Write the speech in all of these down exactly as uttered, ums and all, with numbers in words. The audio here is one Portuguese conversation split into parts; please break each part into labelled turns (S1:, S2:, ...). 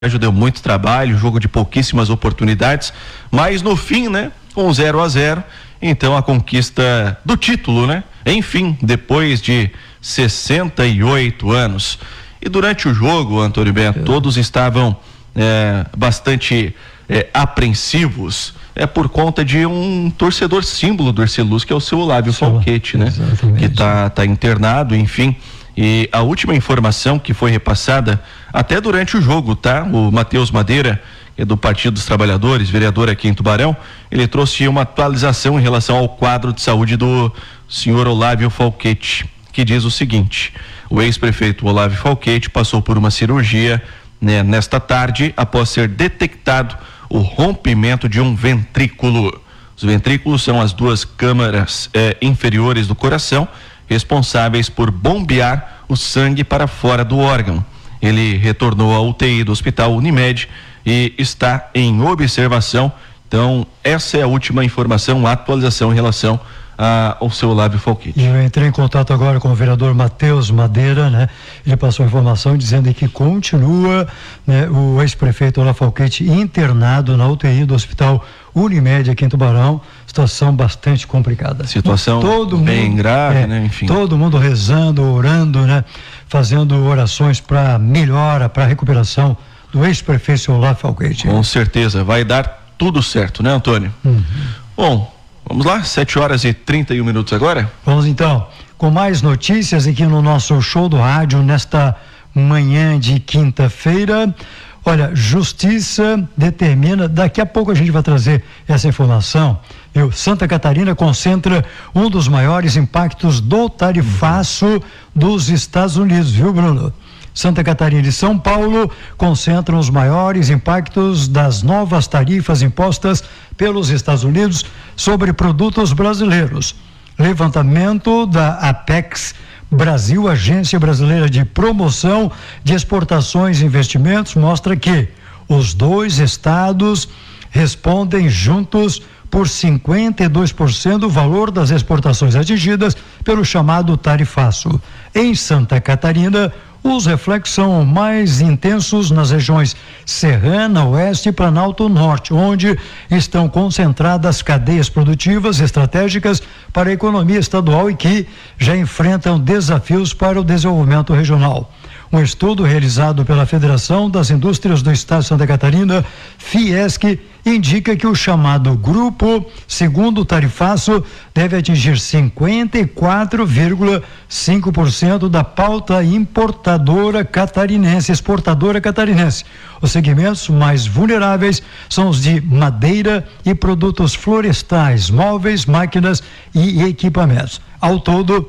S1: deu muito trabalho, jogo de pouquíssimas oportunidades, mas no fim, né, um zero a zero, então a conquista do título, né? Enfim, depois de sessenta e oito anos. E durante o jogo, Antônio Bento, é. todos estavam é, bastante é, apreensivos, é por conta de um torcedor símbolo do Ercilus, que é o seu Olávio Falquete, né? Exatamente. Que tá, tá internado, enfim. E a última informação que foi repassada até durante o jogo, tá? O Matheus Madeira, que é do Partido dos Trabalhadores, vereador aqui em Tubarão, ele trouxe uma atualização em relação ao quadro de saúde do senhor Olávio Falquete, que diz o seguinte: o ex-prefeito Olávio Falquete passou por uma cirurgia, né, nesta tarde, após ser detectado o rompimento de um ventrículo. Os ventrículos são as duas câmaras eh, inferiores do coração, responsáveis por bombear o sangue para fora do órgão. Ele retornou à U T I do Hospital Unimed e está em observação. Então, essa é a última informação, a atualização em relação a, ao seu Olávio Falquete.
S2: Eu entrei em contato agora com o vereador Matheus Madeira, né? Ele passou a informação dizendo que continua, né, o ex-prefeito Olávio Falquete internado na U T I do Hospital Unimed aqui em Tubarão. Situação bastante complicada.
S1: Situação todo bem mundo, grave, é, né? Enfim.
S2: Todo mundo rezando, orando, né? Fazendo orações para melhora, para recuperação do ex-prefeito Olávio Falquete.
S1: Com certeza, vai dar tudo certo, né, Antônio? Uhum. Bom, vamos lá, sete horas e trinta e um minutos agora?
S2: Vamos então, com mais notícias aqui no nosso show do rádio nesta manhã de quinta-feira. Olha, justiça determina, daqui a pouco a gente vai trazer essa informação. Eu, Santa Catarina concentra um dos maiores impactos do tarifaço dos Estados Unidos, viu, Bruno? Santa Catarina e São Paulo concentram os maiores impactos das novas tarifas impostas pelos Estados Unidos sobre produtos brasileiros. Levantamento da Apex Brasil, Agência Brasileira de Promoção de Exportações e Investimentos, mostra que os dois estados respondem juntos por cinquenta e dois por cento do valor das exportações atingidas pelo chamado tarifaço. Em Santa Catarina, os reflexos são mais intensos nas regiões Serrana, Oeste e Planalto Norte, onde estão concentradas cadeias produtivas estratégicas para a economia estadual e que já enfrentam desafios para o desenvolvimento regional. Um estudo realizado pela Federação das Indústrias do Estado de Santa Catarina, Fiesc, indica que o chamado grupo segundo tarifaço deve atingir cinquenta e quatro vírgula cinco por cento da pauta importadora catarinense, exportadora catarinense. Os segmentos mais vulneráveis são os de madeira e produtos florestais, móveis, máquinas e equipamentos. Ao todo,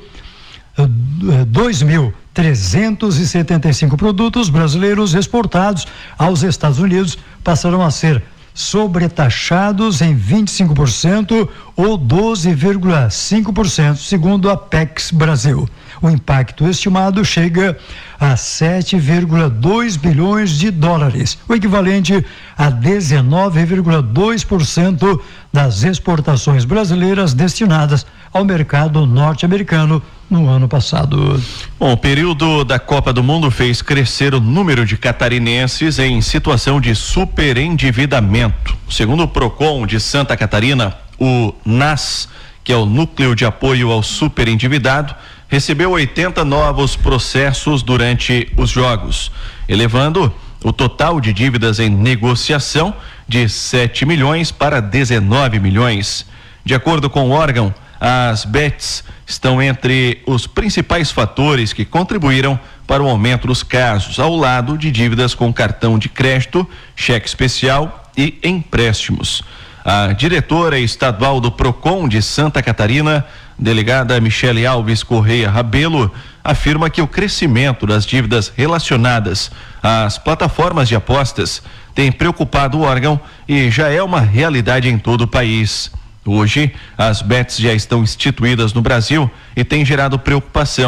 S2: dois mil trezentos e setenta e cinco produtos brasileiros exportados aos Estados Unidos passaram a ser sobretaxados em vinte e cinco por cento ou doze vírgula cinco por cento, segundo a Apex Brasil. O impacto estimado chega a sete vírgula dois bilhões de dólares, o equivalente a dezenove vírgula dois por cento das exportações brasileiras destinadas ao mercado norte-americano no ano passado.
S1: Bom, o período da Copa do Mundo fez crescer o número de catarinenses em situação de superendividamento. Segundo o Procon de Santa Catarina, o N A S, que é o Núcleo de Apoio ao Superendividado, recebeu oitenta novos processos durante os jogos, elevando o total de dívidas em negociação de sete milhões para dezenove milhões. De acordo com o órgão, as bets estão entre os principais fatores que contribuíram para o aumento dos casos, ao lado de dívidas com cartão de crédito, cheque especial e empréstimos. A diretora estadual do Procon de Santa Catarina, delegada Michele Alves Correia Rabelo, afirma que o crescimento das dívidas relacionadas às plataformas de apostas tem preocupado o órgão e já é uma realidade em todo o país. Hoje, as bets já estão instituídas no Brasil e têm gerado preocupação,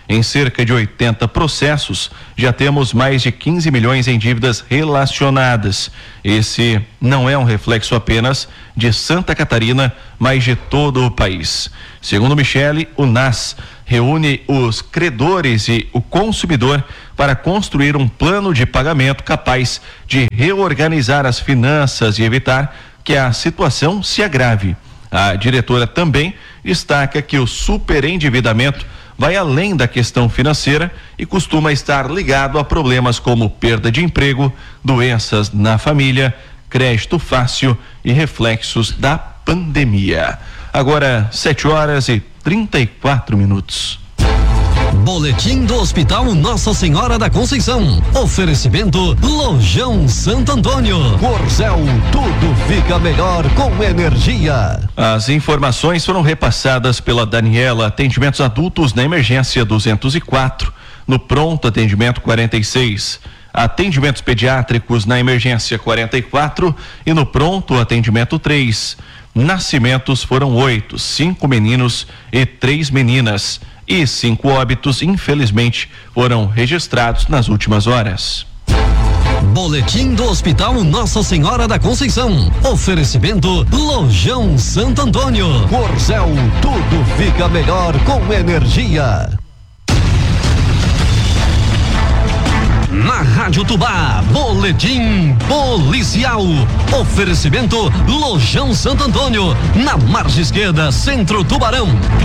S1: Em cerca de oitenta processos, já temos mais de quinze milhões em dívidas relacionadas. Esse não é um reflexo apenas de Santa Catarina, mas de todo o país. Segundo Michele, o N A S reúne os credores e o consumidor para construir um plano de pagamento capaz de reorganizar as finanças e evitar que a situação se agrave. A diretora também destaca que o superendividamento vai além da questão financeira e costuma estar ligado a problemas como perda de emprego, doenças na família, crédito fácil e reflexos da pandemia. Agora, sete horas e trinta e quatro minutos.
S3: Boletim do Hospital Nossa Senhora da Conceição. Oferecimento Lojão Santo Antônio. Corzel, tudo fica melhor com energia.
S1: As informações foram repassadas pela Daniela. Atendimentos adultos na emergência duzentos e quatro, no pronto atendimento quarenta e seis. Atendimentos pediátricos na emergência quarenta e quatro e no pronto atendimento três. Nascimentos foram oito, cinco meninos e três meninas. E cinco óbitos, infelizmente, foram registrados nas últimas horas.
S3: Boletim do Hospital Nossa Senhora da Conceição. Oferecimento Lojão Santo Antônio. Corzel, tudo fica melhor com energia. Na Rádio Tubá, Boletim Policial. Oferecimento Lojão Santo Antônio, na margem esquerda, Centro Tubarão.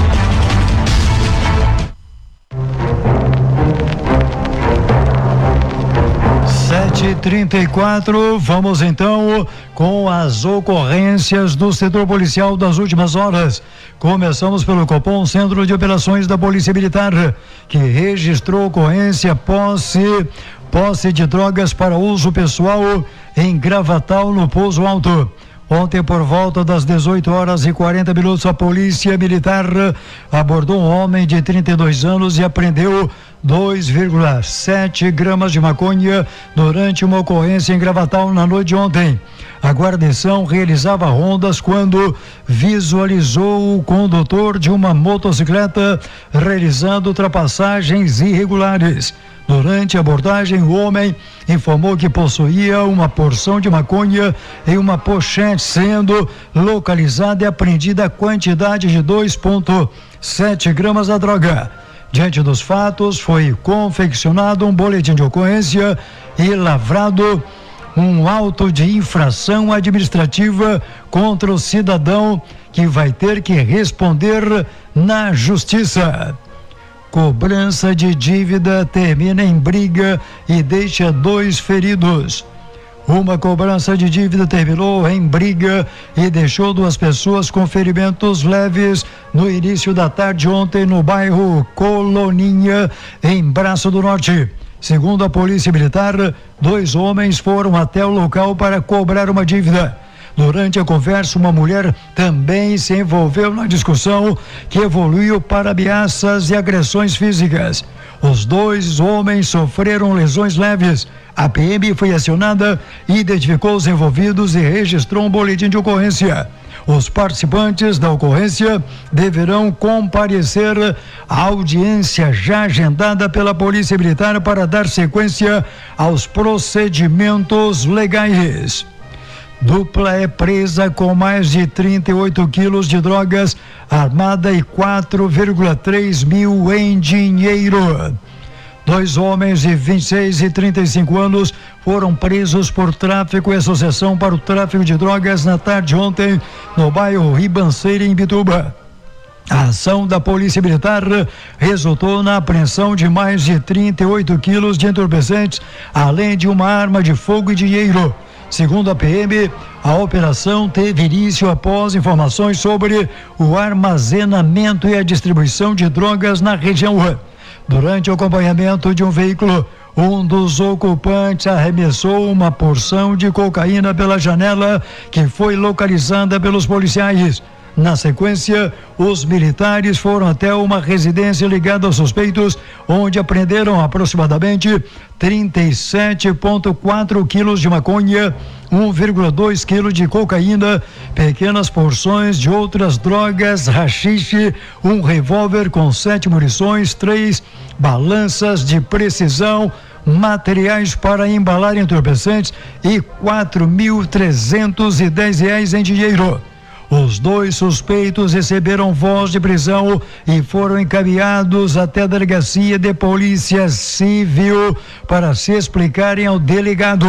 S2: sete e trinta e quatro, vamos então com as ocorrências do setor policial das últimas horas. Começamos pelo Copom, Centro de Operações da Polícia Militar, que registrou ocorrência posse, posse de drogas para uso pessoal em Gravatal, no Pouso Alto. Ontem, por volta das dezoito horas e quarenta minutos, a Polícia Militar abordou um homem de trinta e dois anos e apreendeu dois vírgula sete gramas de maconha durante uma ocorrência em Gravatal na noite de ontem. A guarnição realizava rondas quando visualizou o condutor de uma motocicleta realizando ultrapassagens irregulares. Durante a abordagem, o homem informou que possuía uma porção de maconha em uma pochete, sendo localizada e apreendida a quantidade de dois vírgula sete gramas da droga. Diante dos fatos, foi confeccionado um boletim de ocorrência e lavrado um auto de infração administrativa contra o cidadão, que vai ter que responder na justiça. Cobrança de dívida termina em briga e deixa dois feridos. Uma cobrança de dívida terminou em briga e deixou duas pessoas com ferimentos leves no início da tarde ontem no bairro Coloninha, em Braço do Norte. Segundo a Polícia Militar, dois homens foram até o local para cobrar uma dívida. Durante a conversa, uma mulher também se envolveu na discussão, que evoluiu para ameaças e agressões físicas. Os dois homens sofreram lesões leves. A P M foi acionada, identificou os envolvidos e registrou um boletim de ocorrência. Os participantes da ocorrência deverão comparecer à audiência já agendada pela Polícia Militar para dar sequência aos procedimentos legais. Dupla é presa com mais de trinta e oito quilos de drogas armada e quatro vírgula três mil em dinheiro. Dois homens de vinte e seis e trinta e cinco anos foram presos por tráfico e associação para o tráfico de drogas na tarde de ontem no bairro Ribanceira, em Bituba. A ação da Polícia Militar resultou na apreensão de mais de trinta e oito quilos de entorpecentes, além de uma arma de fogo e dinheiro. Segundo a P M, a operação teve início após informações sobre o armazenamento e a distribuição de drogas na região. Durante o acompanhamento de um veículo, um dos ocupantes arremessou uma porção de cocaína pela janela, que foi localizada pelos policiais. Na sequência, os militares foram até uma residência ligada aos suspeitos, onde apreenderam aproximadamente trinta e sete vírgula quatro quilos de maconha, um vírgula dois quilos de cocaína, pequenas porções de outras drogas, haxixe, um revólver com sete munições, três balanças de precisão, materiais para embalar entorpecentes e quatro mil trezentos e dez reais em dinheiro. Os dois suspeitos receberam voz de prisão e foram encaminhados até a delegacia de polícia civil para se explicarem ao delegado.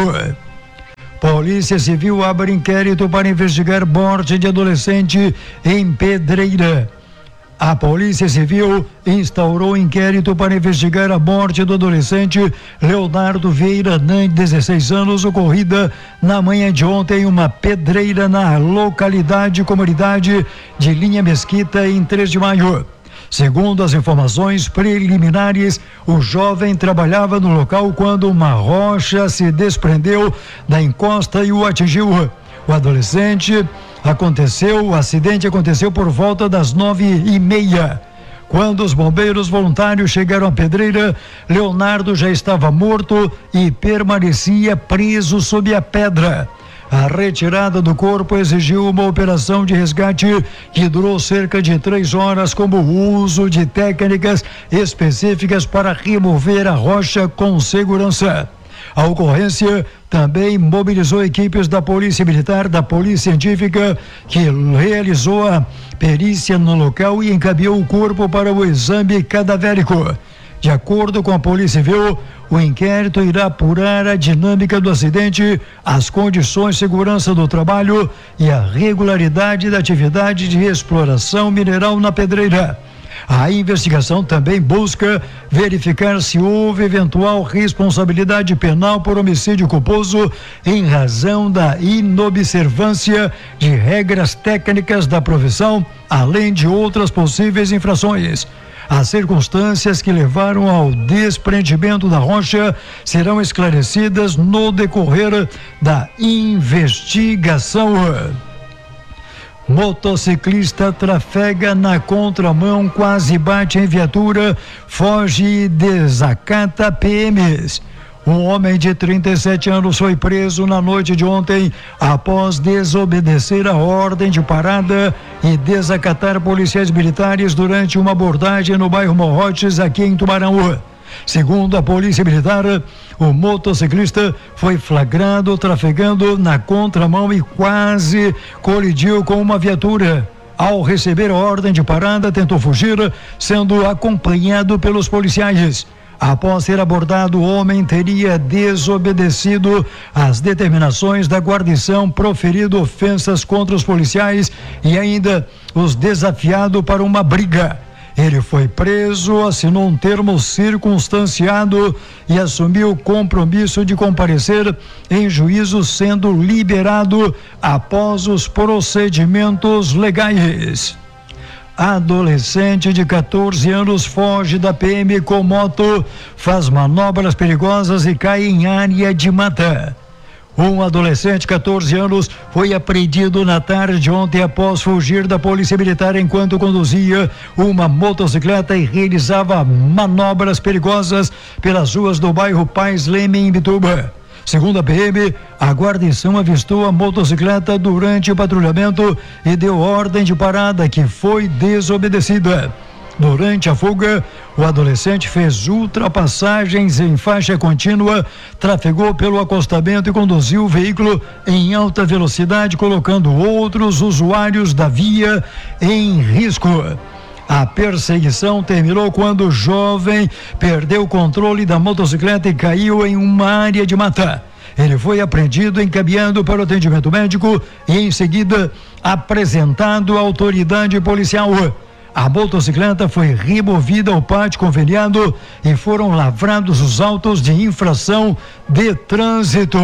S2: Polícia Civil abre inquérito para investigar morte de adolescente em Pedreira. A Polícia Civil instaurou inquérito para investigar a morte do adolescente Leonardo Vieira Nan, dezesseis anos, ocorrida na manhã de ontem em uma pedreira na localidade comunidade de Linha Mesquita, em três de maio. Segundo as informações preliminares, o jovem trabalhava no local quando uma rocha se desprendeu da encosta e o atingiu. O adolescente aconteceu, o acidente aconteceu por volta das nove e meia. Quando os bombeiros voluntários chegaram à pedreira, Leonardo já estava morto e permanecia preso sob a pedra. A retirada do corpo exigiu uma operação de resgate que durou cerca de três horas, como o uso de técnicas específicas para remover a rocha com segurança. A ocorrência também mobilizou equipes da Polícia Militar, da Polícia Científica, que realizou a perícia no local e encaminhou o corpo para o exame cadavérico. De acordo com a Polícia Civil, o inquérito irá apurar a dinâmica do acidente, as condições de segurança do trabalho e a regularidade da atividade de exploração mineral na pedreira. A investigação também busca verificar se houve eventual responsabilidade penal por homicídio culposo em razão da inobservância de regras técnicas da profissão, além de outras possíveis infrações. As circunstâncias que levaram ao desprendimento da rocha serão esclarecidas no decorrer da investigação. Motociclista trafega na contramão, quase bate em viatura, foge e desacata P Ms. Um homem de trinta e sete anos foi preso na noite de ontem após desobedecer a ordem de parada e desacatar policiais militares durante uma abordagem no bairro Morrotes, aqui em Tubarão. Segundo a Polícia Militar, o motociclista foi flagrado trafegando na contramão e quase colidiu com uma viatura. Ao receber a ordem de parada, tentou fugir, sendo acompanhado pelos policiais. Após ser abordado, o homem teria desobedecido às determinações da guarnição, proferido ofensas contra os policiais e ainda os desafiado para uma briga. Ele foi preso, assinou um termo circunstanciado e assumiu o compromisso de comparecer em juízo, sendo liberado após os procedimentos legais. Adolescente de catorze anos foge da P M com moto, faz manobras perigosas e cai em área de mata. Um adolescente de catorze anos foi apreendido na tarde de ontem após fugir da Polícia Militar enquanto conduzia uma motocicleta e realizava manobras perigosas pelas ruas do bairro Pais Leme, em Bituba. Segundo a P M, a guarnição avistou a motocicleta durante o patrulhamento e deu ordem de parada, que foi desobedecida. Durante a fuga, o adolescente fez ultrapassagens em faixa contínua, trafegou pelo acostamento e conduziu o veículo em alta velocidade, colocando outros usuários da via em risco. A perseguição terminou quando o jovem perdeu o controle da motocicleta e caiu em uma área de mata. Ele foi apreendido, encaminhado para o atendimento médico e em seguida apresentado à autoridade policial. A motocicleta foi removida ao pátio conveniado e foram lavrados os autos de infração de trânsito.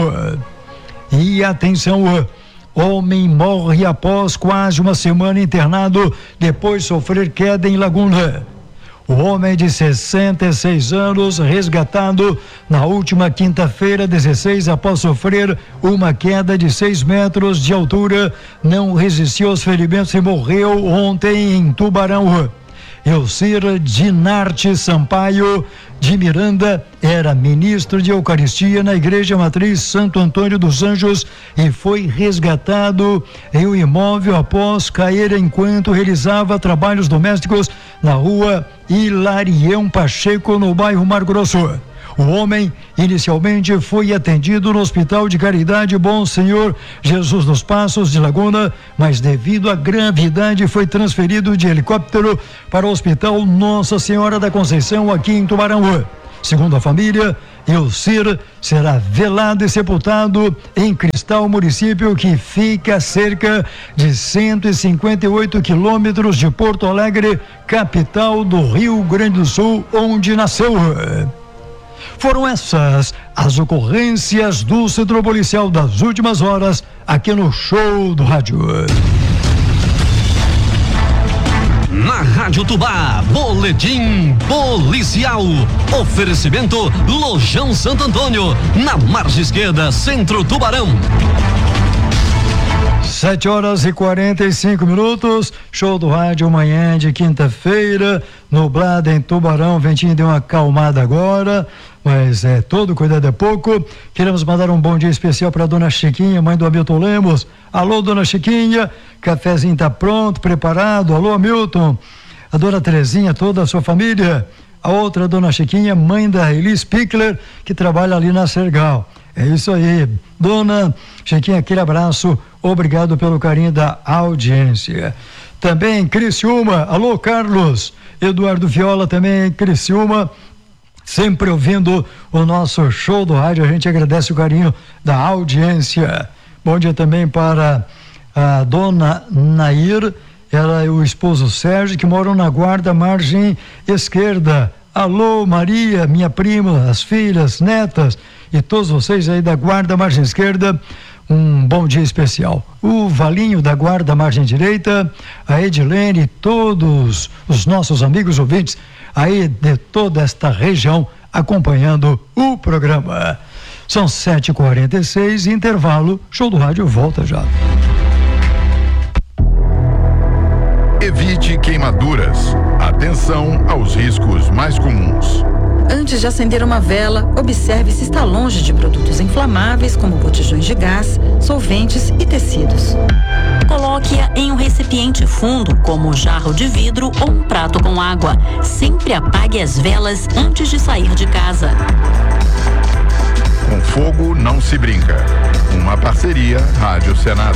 S2: E atenção, homem morre após quase uma semana internado depois de sofrer queda em Laguna. O homem de sessenta e seis anos, resgatado na última quinta-feira, dezesseis, após sofrer uma queda de seis metros de altura, não resistiu aos ferimentos e morreu ontem em Tubarão. Elcir Dinarte Sampaio de Miranda era ministro de Eucaristia na Igreja Matriz Santo Antônio dos Anjos e foi resgatado em um imóvel após cair enquanto realizava trabalhos domésticos na rua Hilarião Pacheco, no bairro Mar Grosso. O homem inicialmente foi atendido no Hospital de Caridade Bom Senhor Jesus dos Passos de Laguna, mas devido à gravidade foi transferido de helicóptero para o Hospital Nossa Senhora da Conceição aqui em Tubarão. Segundo a família, Elcir será velado e sepultado em Cristal, município que fica a cerca de cento e cinquenta e oito quilômetros de Porto Alegre, capital do Rio Grande do Sul, onde nasceu. Foram essas as ocorrências do Centro Policial das últimas horas aqui no Show do Rádio.
S3: Na Rádio Tubá, Boletim Policial. Oferecimento Lojão Santo Antônio, na margem esquerda, Centro Tubarão.
S2: Sete horas e quarenta e cinco minutos, Show do Rádio, manhã de quinta-feira, nublada em Tubarão, ventinho deu uma acalmada agora, mas é, todo cuidado é pouco. Queremos mandar um bom dia especial para dona Chiquinha, mãe do Hamilton Lemos. Alô, dona Chiquinha, cafezinho tá pronto, preparado. Alô, Hamilton, a dona Terezinha, toda a sua família. A outra, dona Chiquinha, mãe da Elis Pickler, que trabalha ali na Sergal. É isso aí, dona Chiquinha, aquele abraço, obrigado pelo carinho da audiência. Também Criciúma, alô Carlos, Eduardo Viola também, Criciúma, sempre ouvindo o nosso Show do Rádio, a gente agradece o carinho da audiência. Bom dia também para a dona Nair, ela e o esposo Sérgio, que moram na Guarda, margem esquerda. Alô Maria, minha prima, as filhas, netas e todos vocês aí da Guarda, margem esquerda, um bom dia especial. O Valinho da Guarda, margem direita, a Edilene e todos os nossos amigos ouvintes aí de toda esta região acompanhando o programa. São sete e quarenta e seis, intervalo, Show do Rádio volta já.
S4: Evite queimaduras. Atenção aos riscos mais comuns.
S5: Antes de acender uma vela, observe se está longe de produtos inflamáveis como botijões de gás, solventes e tecidos.
S6: Coloque-a em um recipiente fundo, como um jarro de vidro ou um prato com água. Sempre apague as velas antes de sair de casa.
S4: Com fogo não se brinca. Uma parceria Rádio Senado.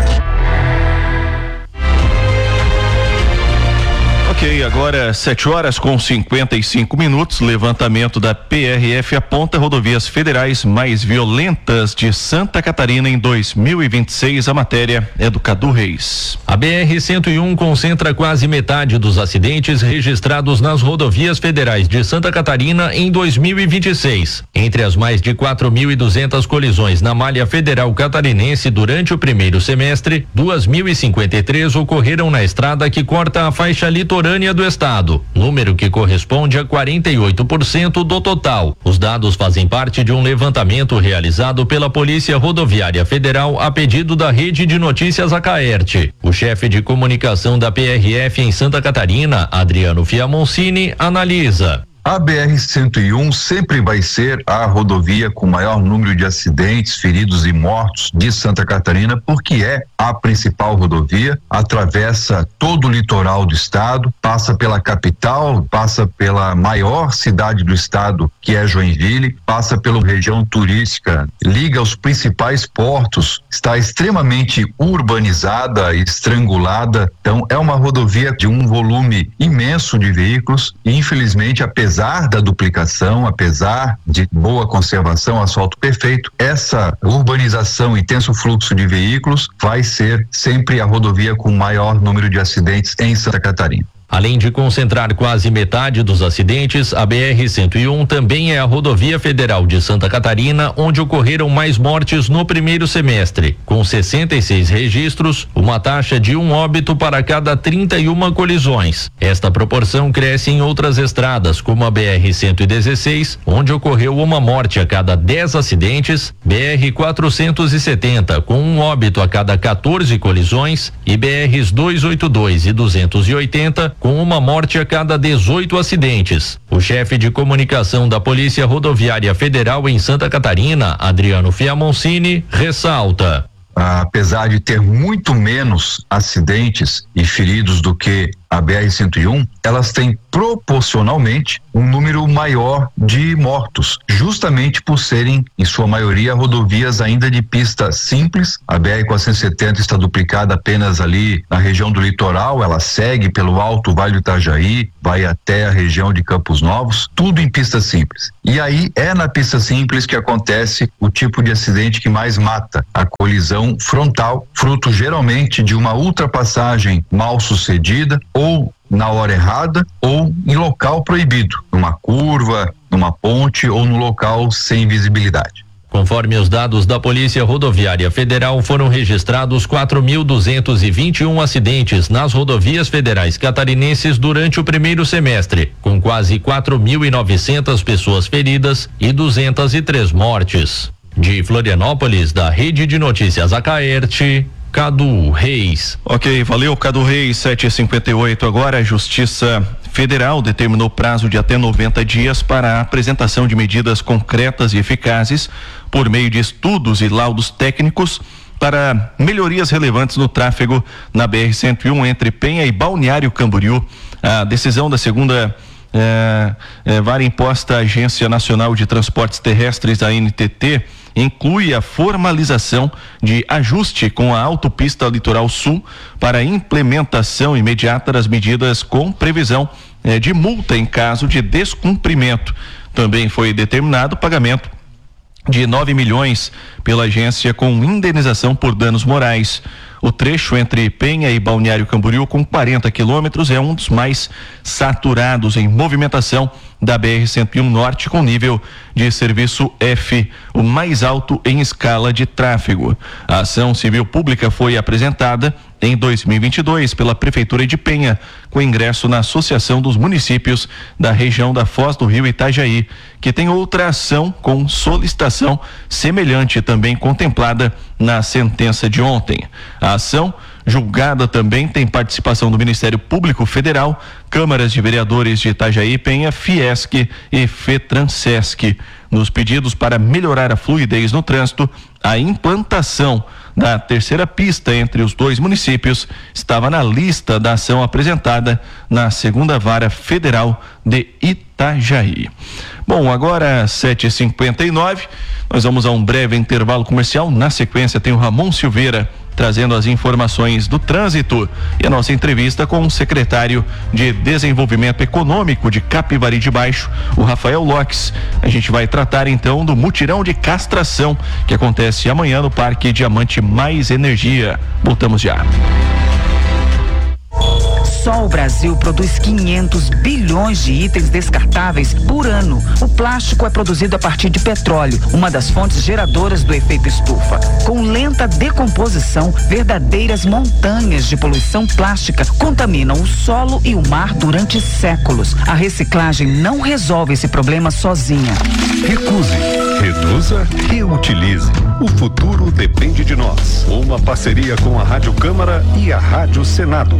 S1: Ok, agora sete horas com cinquenta e cinco minutos. Levantamento da P R F aponta rodovias federais mais violentas de Santa Catarina em dois mil e vinte e seis. A matéria é do Cadu Reis.
S7: A B R cento e um concentra quase metade dos acidentes registrados nas rodovias federais de Santa Catarina em dois mil e vinte e seis. Entre as mais de quatro mil e duzentas colisões na malha federal catarinense durante o primeiro semestre, duas mil e cinquenta e três ocorreram na estrada que corta a faixa litorânea do estado, número que corresponde a quarenta e oito por cento do total. Os dados fazem parte de um levantamento realizado pela Polícia Rodoviária Federal a pedido da Rede de Notícias Acaerte. O chefe de comunicação da P R F em Santa Catarina, Adriano Fiamoncini, analisa.
S8: A B R cento e um sempre vai ser a rodovia com maior número de acidentes, feridos e mortos de Santa Catarina, porque é a principal rodovia, atravessa todo o litoral do estado, passa pela capital, passa pela maior cidade do estado, que é Joinville, passa pela região turística, liga os principais portos, está extremamente urbanizada, estrangulada, então é uma rodovia de um volume imenso de veículos e infelizmente, apesar Apesar da duplicação, apesar de boa conservação, asfalto perfeito, essa urbanização e intenso fluxo de veículos vai ser sempre a rodovia com maior número de acidentes em Santa Catarina.
S7: Além de concentrar quase metade dos acidentes, a B R cento e um também é a rodovia federal de Santa Catarina onde ocorreram mais mortes no primeiro semestre, com sessenta e seis registros, uma taxa de um óbito para cada trinta e uma colisões. Esta proporção cresce em outras estradas, como a B R cento e dezesseis, onde ocorreu uma morte a cada dez acidentes, B R quatrocentos e setenta, com um óbito a cada quatorze colisões, e B Rs duzentos e oitenta e dois e duzentos e oitenta, com uma morte a cada dezoito acidentes. O chefe de comunicação da Polícia Rodoviária Federal em Santa Catarina, Adriano Fiamoncini, ressalta:
S8: apesar de ter muito menos acidentes e feridos do que a B R cento e um, elas têm proporcionalmente um número maior de mortos, justamente por serem, em sua maioria, rodovias ainda de pista simples. A B R quatrocentos e setenta está duplicada apenas ali na região do litoral, ela segue pelo Alto Vale do Itajaí, vai até a região de Campos Novos, tudo em pista simples. E aí é na pista simples que acontece o tipo de acidente que mais mata, a colisão frontal, fruto geralmente de uma ultrapassagem mal sucedida ou na hora errada ou em local proibido, numa curva, numa ponte ou no local sem visibilidade.
S7: Conforme os dados da Polícia Rodoviária Federal, foram registrados quatro mil duzentos e vinte e um acidentes nas rodovias federais catarinenses durante o primeiro semestre, com quase quatro mil e novecentas pessoas feridas e duzentas e três mortes. De Florianópolis, da Rede de Notícias Acaerte, Cadu Reis.
S1: Ok, valeu, Cadu Reis. Sete e cinquenta e oito agora. A Justiça Federal determinou prazo de até noventa dias para a apresentação de medidas concretas e eficazes por meio de estudos e laudos técnicos para melhorias relevantes no tráfego na B R cento e um entre Penha e Balneário Camboriú. A decisão da segunda é, é, vara imposta à Agência Nacional de Transportes Terrestres, a A N T T, inclui a formalização de ajuste com a autopista Litoral Sul para implementação imediata das medidas com previsão eh, de multa em caso de descumprimento. Também foi determinado o pagamento de nove milhões pela agência com indenização por danos morais. O trecho entre Penha e Balneário Camboriú, com quarenta quilômetros, é um dos mais saturados em movimentação da B R cento e um Norte, com nível de serviço F, o mais alto em escala de tráfego. A ação civil pública foi apresentada em dois mil e vinte e dois pela Prefeitura de Penha, com ingresso na Associação dos Municípios da região da Foz do Rio Itajaí, que tem outra ação com solicitação semelhante também contemplada na sentença de ontem. A ação julgada também tem participação do Ministério Público Federal, Câmaras de Vereadores de Itajaí, Penha, Fiesc e FETRANSESC. Nos pedidos para melhorar a fluidez no trânsito, a implantação da terceira pista entre os dois municípios estava na lista da ação apresentada na segunda vara federal de Itajaí. Bom, agora sete e cinquenta e nove, nós vamos a um breve intervalo comercial. Na sequência tem o Ramon Silveira trazendo as informações do trânsito e a nossa entrevista com o secretário de Desenvolvimento Econômico de Capivari de Baixo, o Rafael Lopes. A gente vai tratar então do mutirão de castração que acontece amanhã no Parque Diamante Mais Energia. Voltamos já.
S9: Só o Brasil produz quinhentos bilhões de itens descartáveis por ano. O plástico é produzido a partir de petróleo, uma das fontes geradoras do efeito estufa. Com lenta decomposição, verdadeiras montanhas de poluição plástica contaminam o solo e o mar durante séculos. A reciclagem não resolve esse problema sozinha.
S10: Recuse, reduza, reutilize. O futuro depende de nós. Uma parceria com a Rádio Câmara e a Rádio Senado.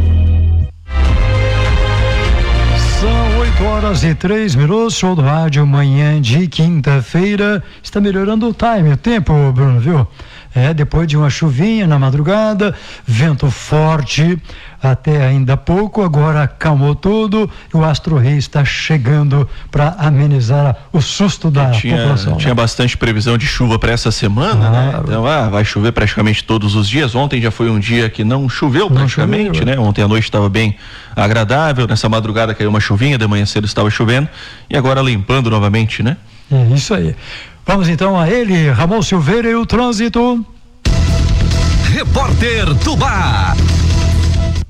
S2: São oito horas e três minutos, show do rádio, manhã de quinta-feira. Está melhorando o time, o tempo, Bruno, viu? É, depois de uma chuvinha na madrugada, vento forte até ainda há pouco, agora acalmou tudo e o Astro Rei está chegando para amenizar o susto da
S1: tinha,
S2: população.
S1: Tinha né? bastante previsão de chuva para essa semana, ah, né? Então, ah, vai chover praticamente todos os dias. Ontem já foi um dia que não choveu praticamente, não choveu, né? Ontem à noite estava bem agradável, nessa madrugada caiu uma chuvinha, de manhã cedo estava chovendo e agora limpando novamente, né?
S2: É isso aí. Vamos então a ele, Ramon Silveira e o trânsito.
S3: Repórter Tubá.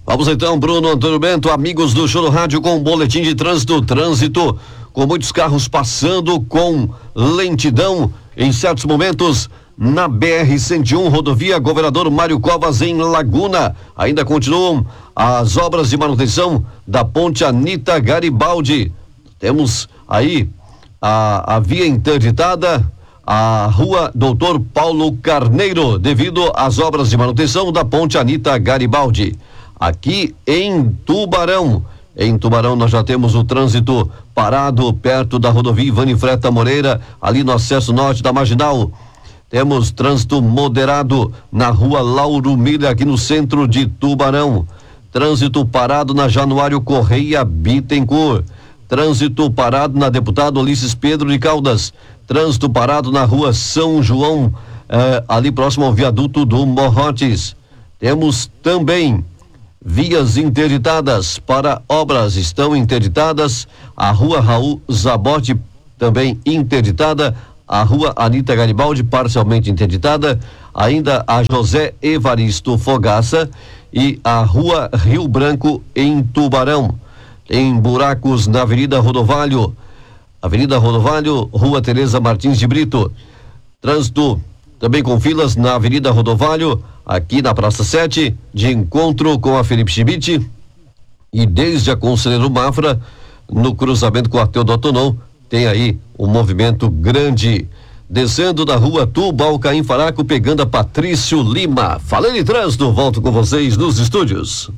S3: Vamos então, Bruno Antônio Bento, amigos do Show do Rádio, com o boletim de trânsito. Trânsito com muitos carros passando com lentidão em certos momentos na B R cento e um, rodovia Governador Mário Covas, em Laguna. Ainda continuam as obras de manutenção da ponte Anita Garibaldi. Temos aí a, a via interditada, a rua Doutor Paulo Carneiro, devido às obras de manutenção da ponte Anita Garibaldi. Aqui em Tubarão, em Tubarão nós já temos o trânsito parado perto da rodovia Ivani Freta Moreira, ali no acesso norte da Marginal. Temos trânsito moderado na rua Lauro Miller, aqui no centro de Tubarão. Trânsito parado na Januário Correia Bittencourt. Trânsito parado na Deputado Ulisses Pedro de Caldas. Trânsito parado na rua São João, eh, ali próximo ao viaduto do Morrotes. Temos também vias interditadas para obras, estão interditadas. A rua Raul Zabotti também interditada. A rua Anita Garibaldi parcialmente interditada. Ainda a José Evaristo Fogaça e a rua Rio Branco em Tubarão. Tem buracos na Avenida Rodovalho. Avenida Rodovalho, Rua Tereza Martins de Brito. Trânsito também com filas na Avenida Rodovalho, aqui na Praça sete, de encontro com a Felipe Schmidt, e desde a Conselheiro Mafra, no cruzamento com a Teodoro Tonon, tem aí um movimento grande. Descendo da rua Tubalcaim Faraco, pegando a Patrício Lima. Falando em trânsito, volto com vocês nos estúdios.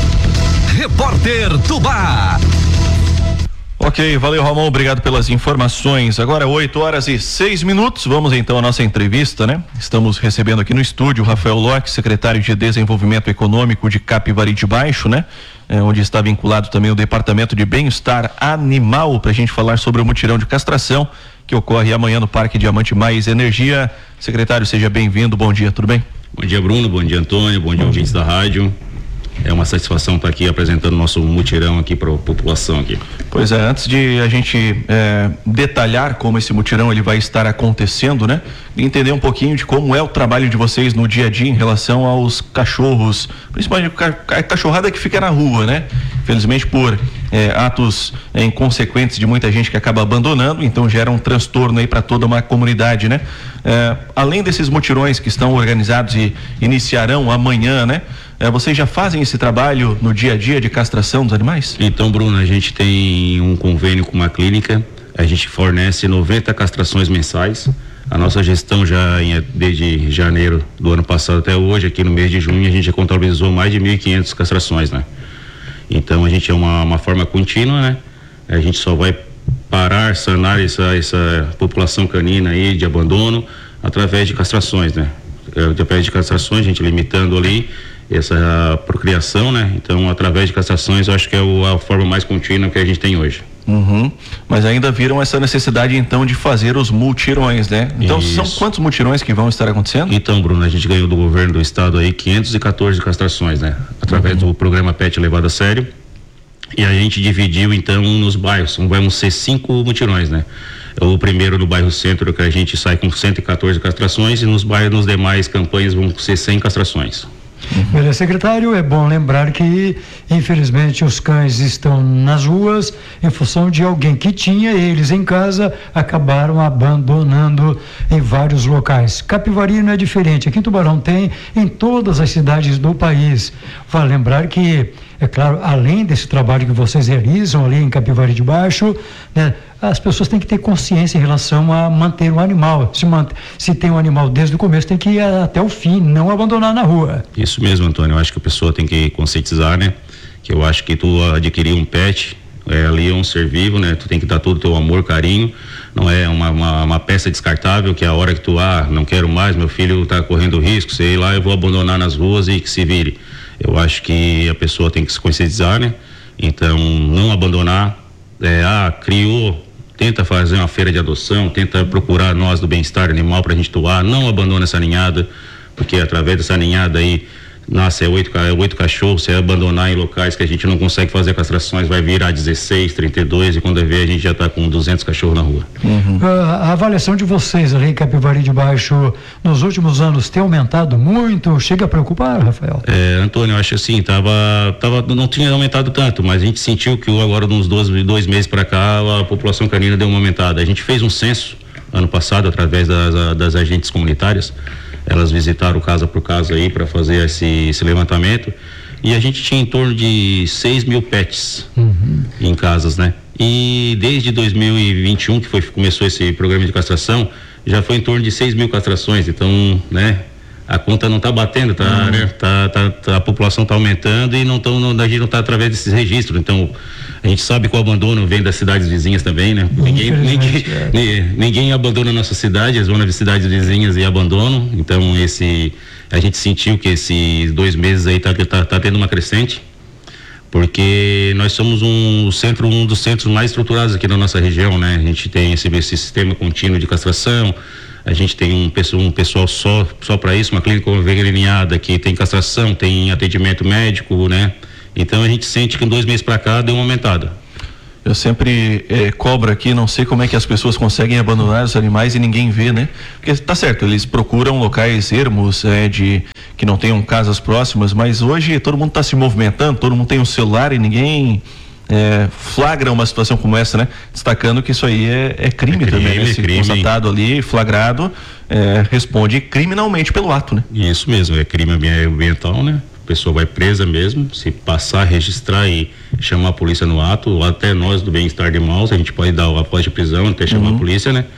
S3: Repórter Tubá.
S1: Ok, valeu, Ramon, obrigado pelas informações. Agora oito horas e seis minutos, vamos então à nossa entrevista, né? Estamos recebendo aqui no estúdio o Rafael Locke, secretário de Desenvolvimento Econômico de Capivari de Baixo, né? É, onde está vinculado também o Departamento de Bem-Estar Animal, para a gente falar sobre o mutirão de castração que ocorre amanhã no Parque Diamante Mais Energia. Secretário, seja bem-vindo, bom dia, tudo bem?
S11: Bom dia, Bruno, bom dia, Antônio, bom dia, ouvintes da rádio. É uma satisfação estar aqui apresentando nosso mutirão aqui para a população aqui.
S1: Pois é, antes de a gente é, detalhar como esse mutirão ele vai estar acontecendo, né? Entender um pouquinho de como é o trabalho de vocês no dia a dia em relação aos cachorros, principalmente a cachorrada que fica na rua, né? Infelizmente por é, atos é, inconsequentes de muita gente que acaba abandonando, então gera um transtorno aí para toda uma comunidade, né? É, além desses mutirões que estão organizados e iniciarão amanhã, né? É, vocês já fazem esse trabalho no dia a dia de castração dos animais?
S11: Então, Bruno, a gente tem um convênio com uma clínica, a gente fornece noventa castrações mensais. A nossa gestão já em, desde janeiro do ano passado até hoje, aqui no mês de junho, a gente já contabilizou mais de mil e quinhentas castrações, né? Então a gente é uma, uma forma contínua, né? A gente só vai parar, sanar essa, essa população canina aí de abandono através de castrações, né? Através de castrações, a gente limitando ali essa procriação, né? Então, através de castrações, eu acho que é o, a forma mais contínua que a gente tem hoje.
S1: Uhum. Mas ainda viram essa necessidade, então, de fazer os multirões, né? Então, Isso. São quantos multirões que vão estar acontecendo?
S11: Então, Bruno, a gente ganhou do governo do estado aí quinhentas e quatorze castrações, né? Através uhum. do programa Pet Levado a Sério. E a gente dividiu, então, nos bairros. Vão ser cinco mutirões, né? O primeiro no bairro Centro, que a gente sai com cento e quatorze castrações, e nos bairros, nos demais campanhas, vão ser cem castrações.
S2: Beleza, secretário, é bom lembrar que infelizmente os cães estão nas ruas em função de alguém que tinha eles em casa, acabaram abandonando em vários locais. Capivari não é diferente, aqui em Tubarão tem em todas as cidades do país. Vale lembrar que, é claro, além desse trabalho que vocês realizam ali em Capivari de Baixo, né, as pessoas têm que ter consciência em relação a manter o animal. Se, mant- se tem um animal desde o começo, tem que ir até o fim, não abandonar na rua.
S11: Isso mesmo, Antônio. Eu acho que a pessoa tem que conscientizar, né? Que eu acho que tu adquirir um pet, é, ali é um ser vivo, né? Tu tem que dar todo o teu amor, carinho. Não é uma, uma, uma peça descartável que a hora que tu, ah, não quero mais, meu filho tá correndo risco, sei lá, eu vou abandonar nas ruas e que se vire. Eu acho que a pessoa tem que se conscientizar, né? Então, não abandonar, é, ah, criou, tenta fazer uma feira de adoção, tenta procurar nós do bem-estar animal pra gente doar, não abandona essa ninhada, porque através dessa ninhada aí nasce é oito, é oito cachorros, se abandonar em locais que a gente não consegue fazer castrações, vai virar dezesseis, trinta e dois, e quando vê a gente já está com duzentos cachorros na rua.
S2: Uhum. A, a avaliação de vocês ali em Capivari de Baixo, nos últimos anos, tem aumentado muito? Chega a preocupar, Rafael?
S11: É, Antônio, eu acho assim, tava, tava, não tinha aumentado tanto, mas a gente sentiu que agora, uns dois, dois meses para cá, a população canina deu uma aumentada. A gente fez um censo ano passado, através das, das agentes comunitárias. Elas visitaram casa por casa aí para fazer esse, esse levantamento, e a gente tinha em torno de seis mil pets uhum. em casas, né? E desde dois mil e vinte e um, que foi, começou esse programa de castração, já foi em torno de seis mil castrações. Então, né? A conta não está batendo, tá, uhum. né? Tá, tá, tá, a população está aumentando e não tão, não, a gente não está através desses registros. Então, a gente sabe que o abandono vem das cidades vizinhas também, né? Ninguém, ninguém, é. ninguém abandona a nossa cidade, eles vão nas cidades vizinhas e abandonam. Então, esse, a gente sentiu que esses dois meses aí tá, tá, tá tendo uma crescente, porque nós somos um centro, um dos centros mais estruturados aqui na nossa região, né? A gente tem esse, esse sistema contínuo de castração. A gente tem um pessoal, um pessoal só, só para isso, uma clínica veterinária que tem castração, tem atendimento médico, né? Então a gente sente que em dois meses para cá deu uma aumentada.
S1: Eu sempre eh, cobro aqui, não sei como é que as pessoas conseguem abandonar os animais e ninguém vê, né? Porque tá certo, eles procuram locais ermos, eh, de que não tenham casas próximas, mas hoje todo mundo está se movimentando, todo mundo tem um celular e ninguém É, flagra uma situação como essa, né? Destacando que isso aí é, é crime, é crime também, né? Se crime. Constatado ali, flagrado, é, responde criminalmente pelo ato, né?
S11: Isso mesmo, é crime ambiental, né? A pessoa vai presa mesmo, se passar, registrar e chamar a polícia no ato, ou até nós do bem-estar de animais, a gente pode dar o após de prisão, até chamar uhum. a polícia, né?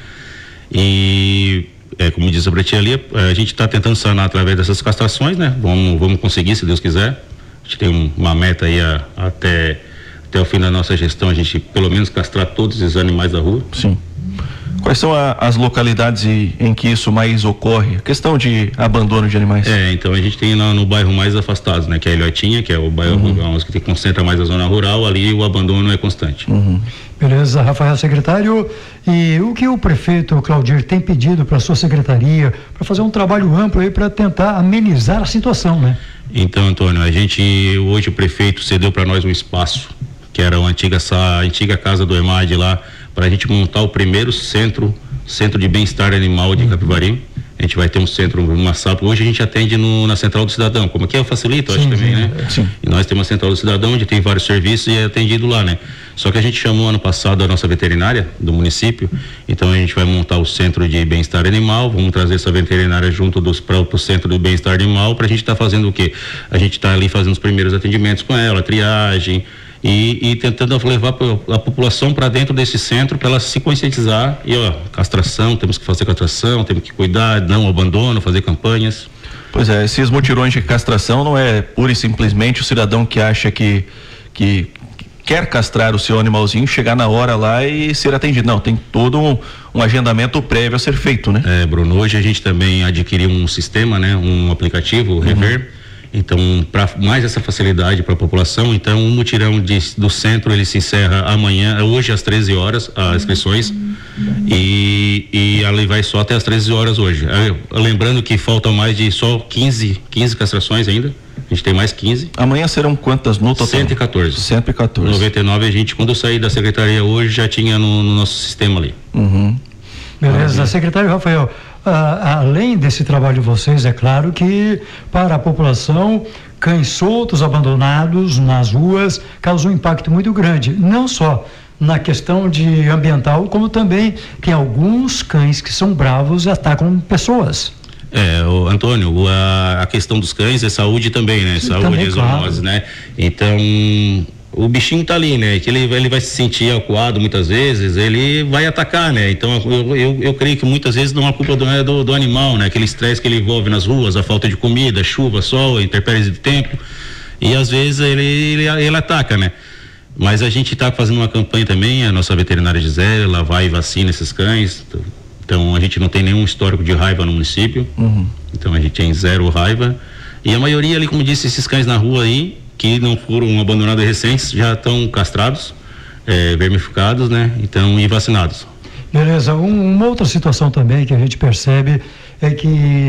S11: E é, como disse a ti ali, a gente está tentando sanar através dessas castrações, né? Vamos, vamos conseguir, se Deus quiser. A gente tem um, uma meta aí a, até até o fim da nossa gestão, a gente pelo menos castrar todos os animais da rua.
S1: Sim. Quais são a, as localidades e, em que isso mais ocorre? A questão de abandono de animais.
S11: É, então a gente tem no, no bairro mais afastado, né? Que é a Ilhotinha, que é o bairro uhum. que concentra mais a zona rural, ali o abandono é constante.
S2: Uhum. Beleza, Rafael, secretário. E o que o prefeito Claudir tem pedido para a sua secretaria para fazer um trabalho amplo aí para tentar amenizar a situação, né?
S11: Então, Antônio, a gente, hoje o prefeito cedeu para nós um espaço, que era a antiga, a antiga casa do EMAD lá, para a gente montar o primeiro centro, centro de bem-estar animal de Capivari. A gente vai ter um centro, uma sala. Hoje a gente atende no, na Central do Cidadão, como aqui eu facilito, sim, acho também, sim, né? Sim. E nós temos a Central do Cidadão, onde tem vários serviços e é atendido lá, né? Só que a gente chamou ano passado a nossa veterinária do município, então a gente vai montar o centro de bem-estar animal, vamos trazer essa veterinária junto dos para o centro do bem-estar animal, para a gente estar tá fazendo o quê? A gente está ali fazendo os primeiros atendimentos com ela, triagem, E, e tentando levar a população para dentro desse centro para ela se conscientizar. E ó, castração, temos que fazer castração, temos que cuidar, não abandono, fazer campanhas.
S1: Pois é, esses mutirões de castração não é pura e simplesmente o cidadão que acha que, que quer castrar o seu animalzinho, chegar na hora lá e ser atendido. Não, tem todo um, um agendamento prévio a ser feito, né?
S11: É, Bruno, hoje a gente também adquiriu um sistema, né? Um aplicativo, o Rever. Uhum. Então, para mais essa facilidade para a população, então o mutirão de, do centro ele se encerra amanhã, hoje às treze horas, as inscrições, e, e ali vai só até às treze horas hoje. Lembrando que faltam mais de só quinze, quinze castrações ainda. A gente tem mais quinze.
S1: Amanhã serão quantas no total?
S11: cento e quatorze.
S1: cento e quatorze.
S11: noventa e nove a gente, quando eu saí da secretaria hoje, já tinha no, no nosso sistema ali.
S2: Uhum. Beleza, ah, secretário Rafael. Ah, além desse trabalho de vocês, é claro que para a população, cães soltos, abandonados nas ruas, causam um impacto muito grande, não só na questão de ambiental, como também tem alguns cães que são bravos e atacam pessoas.
S11: É, o Antônio, a, a questão dos cães é saúde também, né? Saúde também, e zoonose, claro, né? Então, o bichinho tá ali, né? Que ele, ele vai se sentir acuado muitas vezes, ele vai atacar, né? Então, eu, eu, eu creio que muitas vezes não é culpa do, do, do animal, né? Aquele estresse que ele envolve nas ruas, a falta de comida, chuva, sol, intempéries do tempo, e às vezes ele, ele, ele ataca, né? Mas a gente tá fazendo uma campanha também, a nossa veterinária Gisele, ela vai e vacina esses cães. Então a gente não tem nenhum histórico de raiva no município. Uhum. Então a gente tem zero raiva. E a maioria ali, como disse, esses cães na rua aí, que não foram abandonados recentes, já estão castrados, é, vermificados, né? Então, e vacinados.
S2: Beleza. Um, uma outra situação também que a gente percebe é que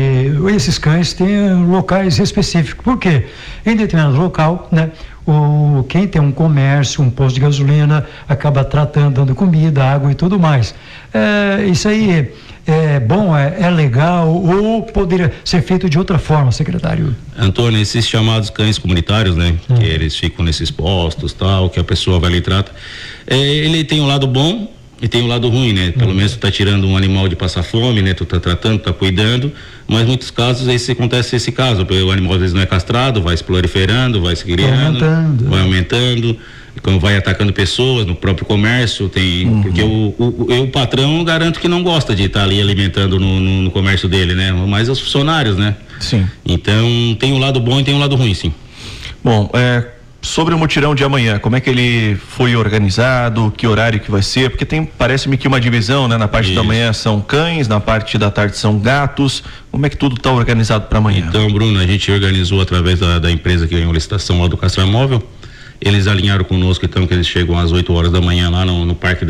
S2: esses cães têm locais específicos. Por quê? Em determinado local, né? O, quem tem um comércio, um posto de gasolina, acaba tratando, dando comida, água e tudo mais. É, isso aí é bom, é, é legal ou poderia ser feito de outra forma, secretário?
S11: Antônio, esses chamados cães comunitários, né? Hum. Que eles ficam nesses postos, tal, que a pessoa vai ali e trata. É, ele tem um lado bom e tem um lado ruim, né? Pelo hum. menos tu tá tirando um animal de passar fome, né? Tu tá tratando, tá cuidando, mas em muitos casos esse, acontece esse caso, o animal às vezes não é castrado, vai se proliferando, vai se criando, vai aumentando, vai aumentando, quando vai atacando pessoas no próprio comércio, tem, uhum. porque o, o, o, o patrão garanto que não gosta de estar tá ali alimentando no, no, no comércio dele, né? Mas os funcionários, né?
S1: Sim.
S11: Então tem um lado bom e tem um lado ruim, sim.
S1: Bom, é, sobre o mutirão de amanhã, como é que ele foi organizado, que horário que vai ser? Porque tem, parece-me que uma divisão, né? Na parte Isso. da manhã são cães, na parte da tarde são gatos. Como é que tudo está organizado para amanhã?
S11: Então, Bruno, a gente organizou através da, da empresa que ganhou a licitação lá do Castramóvel. Eles alinharam conosco, então, que eles chegam às oito horas da manhã lá no, no Parque da,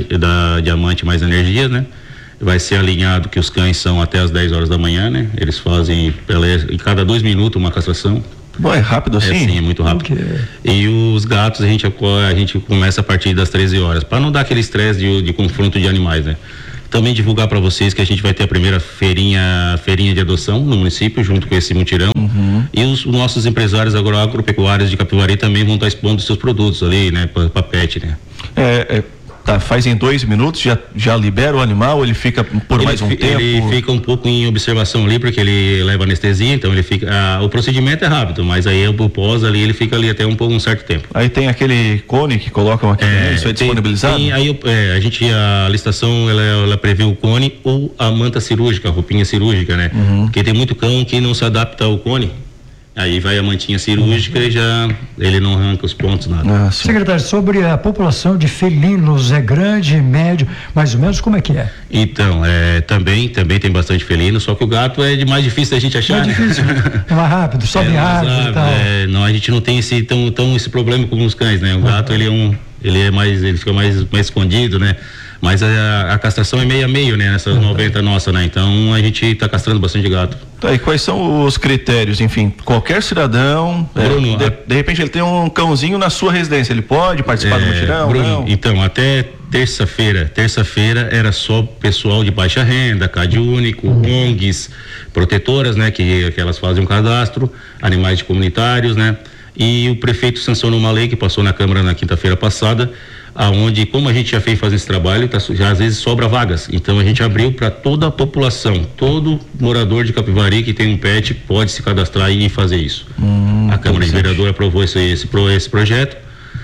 S11: da Diamante Mais Energia, né? Vai ser alinhado que os cães são até às dez horas da manhã, né? Eles fazem, em cada dois minutos, uma castração.
S1: Bom, é rápido assim?
S11: É, sim, é muito rápido. Okay. E os gatos a gente, a gente começa a partir das treze horas, para não dar aquele estresse de, de confronto de animais, né? Também divulgar para vocês que a gente vai ter a primeira feirinha, feirinha de adoção no município, junto com esse mutirão. Uhum. E os, os nossos empresários agro, agropecuários de Capivari também vão estar expondo seus produtos ali, né, para pet, né?
S1: É, é, tá, faz em dois minutos, já, já libera o animal, ou ele fica por
S11: ele,
S1: mais um
S11: fi,
S1: tempo?
S11: Ele fica um pouco em observação ali, porque ele leva anestesia, então ele fica, ah, o procedimento é rápido, mas aí o pós ali, ele fica ali até um pouco, um certo tempo.
S1: Aí tem aquele cone que colocam aqui, é, isso é
S11: tem,
S1: disponibilizado?
S11: Tem, aí é, a gente, a licitação, ela, ela prevê o cone ou a manta cirúrgica, a roupinha cirúrgica, né? Uhum. Porque tem muito cão que não se adapta ao cone. Aí vai a mantinha cirúrgica uhum. e já ele não arranca os pontos, nada.
S2: Ah, secretário, sobre a população de felinos, é grande, médio, mais ou menos, como é que é?
S11: Então, é, também, também tem bastante felino, só que o gato é de mais difícil da gente achar. É
S2: né? difícil, é mais rápido, sobe é, árvore e tal.
S11: É, não, a gente não tem esse, tão, tão esse problema como os cães, né? O gato, uhum. ele é um, ele é mais, ele fica mais, mais escondido, né? Mas a, a castração é meio a meio, né? Nessas uhum. noventa nossa, né? Então a gente está castrando bastante gato.
S1: Tá, e quais são os critérios? Enfim, qualquer cidadão, Bruno, é, de, a... de repente ele tem um cãozinho na sua residência, ele pode participar é, do mutirão?
S11: Bruno,
S1: não?
S11: Então, até terça-feira, terça-feira era só pessoal de baixa renda, C A D único, uhum. O N Gs, protetoras, né? Que, que elas fazem um cadastro, animais de comunitários, né? E o prefeito sancionou uma lei que passou na Câmara na quinta-feira passada, aonde, como a gente já fez fazer esse trabalho, tá, já às vezes sobra vagas. Então a gente abriu para toda a população, todo morador de Capivari que tem um pet pode se cadastrar e fazer isso. Hum, a Câmara de Vereador aprovou esse, esse, esse projeto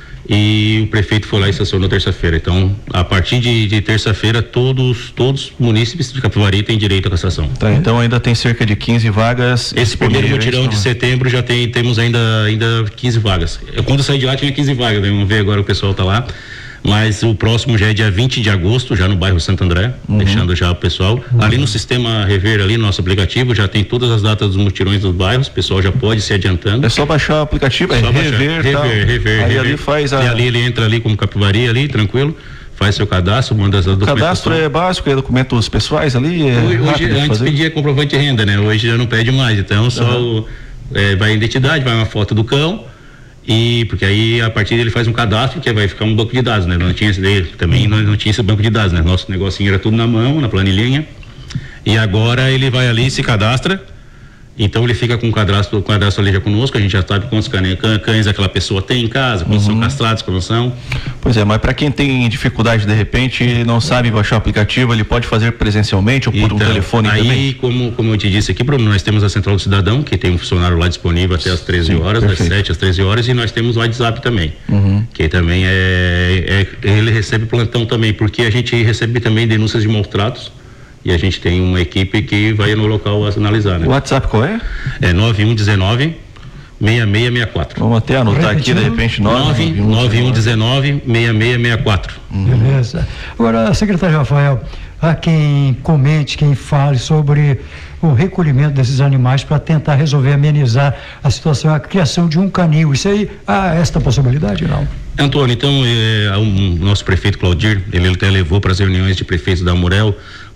S11: e o prefeito foi lá e sancionou terça-feira. Então, a partir de, de terça-feira, todos todos os munícipes de Capivari têm direito à castração.
S1: Tá, então ainda tem cerca de quinze vagas.
S11: Esse primeiro mutirão então de setembro já tem, temos ainda, ainda quinze vagas. Eu, quando eu saí de lá tinha quinze vagas, né? Vamos ver agora o pessoal tá lá. Mas o próximo já é dia vinte de agosto, já no bairro Santo André, uhum. deixando já o pessoal. Uhum. Ali no sistema Rever, ali no nosso aplicativo, já tem todas as datas dos mutirões dos bairros, o pessoal já pode se adiantando.
S1: É só baixar o aplicativo, é,
S11: é
S1: Rever,
S11: Rever,
S1: tal.
S11: Rever, Rever.
S1: Aí
S11: Rever.
S1: ali faz a...
S11: E ali ele entra ali como Capivari, ali, tranquilo, faz seu cadastro, manda as documentações.
S1: Cadastro é básico, é documentos pessoais ali? É
S11: hoje, hoje antes fazer. Pedia comprovante de renda, né? Hoje já não pede mais, então só uhum. o, é, vai a identidade, vai uma foto do cão. E porque aí a partir dele faz um cadastro que vai ficar um banco de dados, né? Não tinha esse daí, também não, não tinha esse banco de dados, né? Nosso negocinho era tudo na mão, na planilhinha. E agora ele vai ali e se cadastra. Então ele fica com o cadastro, o cadastro ali já conosco, a gente já sabe quantos cães aquela pessoa tem em casa, quantos uhum. são castrados, quantos são.
S1: Pois é, mas para quem tem dificuldade de repente, não sabe baixar o aplicativo, ele pode fazer presencialmente ou por então, um telefone
S11: aí,
S1: também?
S11: Aí, como, como eu te disse aqui, Bruno, nós temos a Central do Cidadão, que tem um funcionário lá disponível até as treze horas, das sete às treze horas, e nós temos o WhatsApp também, uhum. que também é, é, ele recebe plantão também, porque a gente recebe também denúncias de maus tratos. E a gente tem uma equipe que vai no local analisar, né?
S1: O WhatsApp qual é?
S11: É nove um um nove, seis seis seis quatro.
S1: Vamos até anotar aqui, de repente,
S11: nove um um nove, seis seis seis quatro.
S2: Beleza. Agora, secretário Rafael, há quem comente, quem fale sobre o recolhimento desses animais para tentar resolver, amenizar a situação, a criação de um canil. Isso aí, há esta possibilidade, não?
S11: Antônio, então, é, o nosso prefeito Claudir, ele até levou para as reuniões de prefeitos da Amurel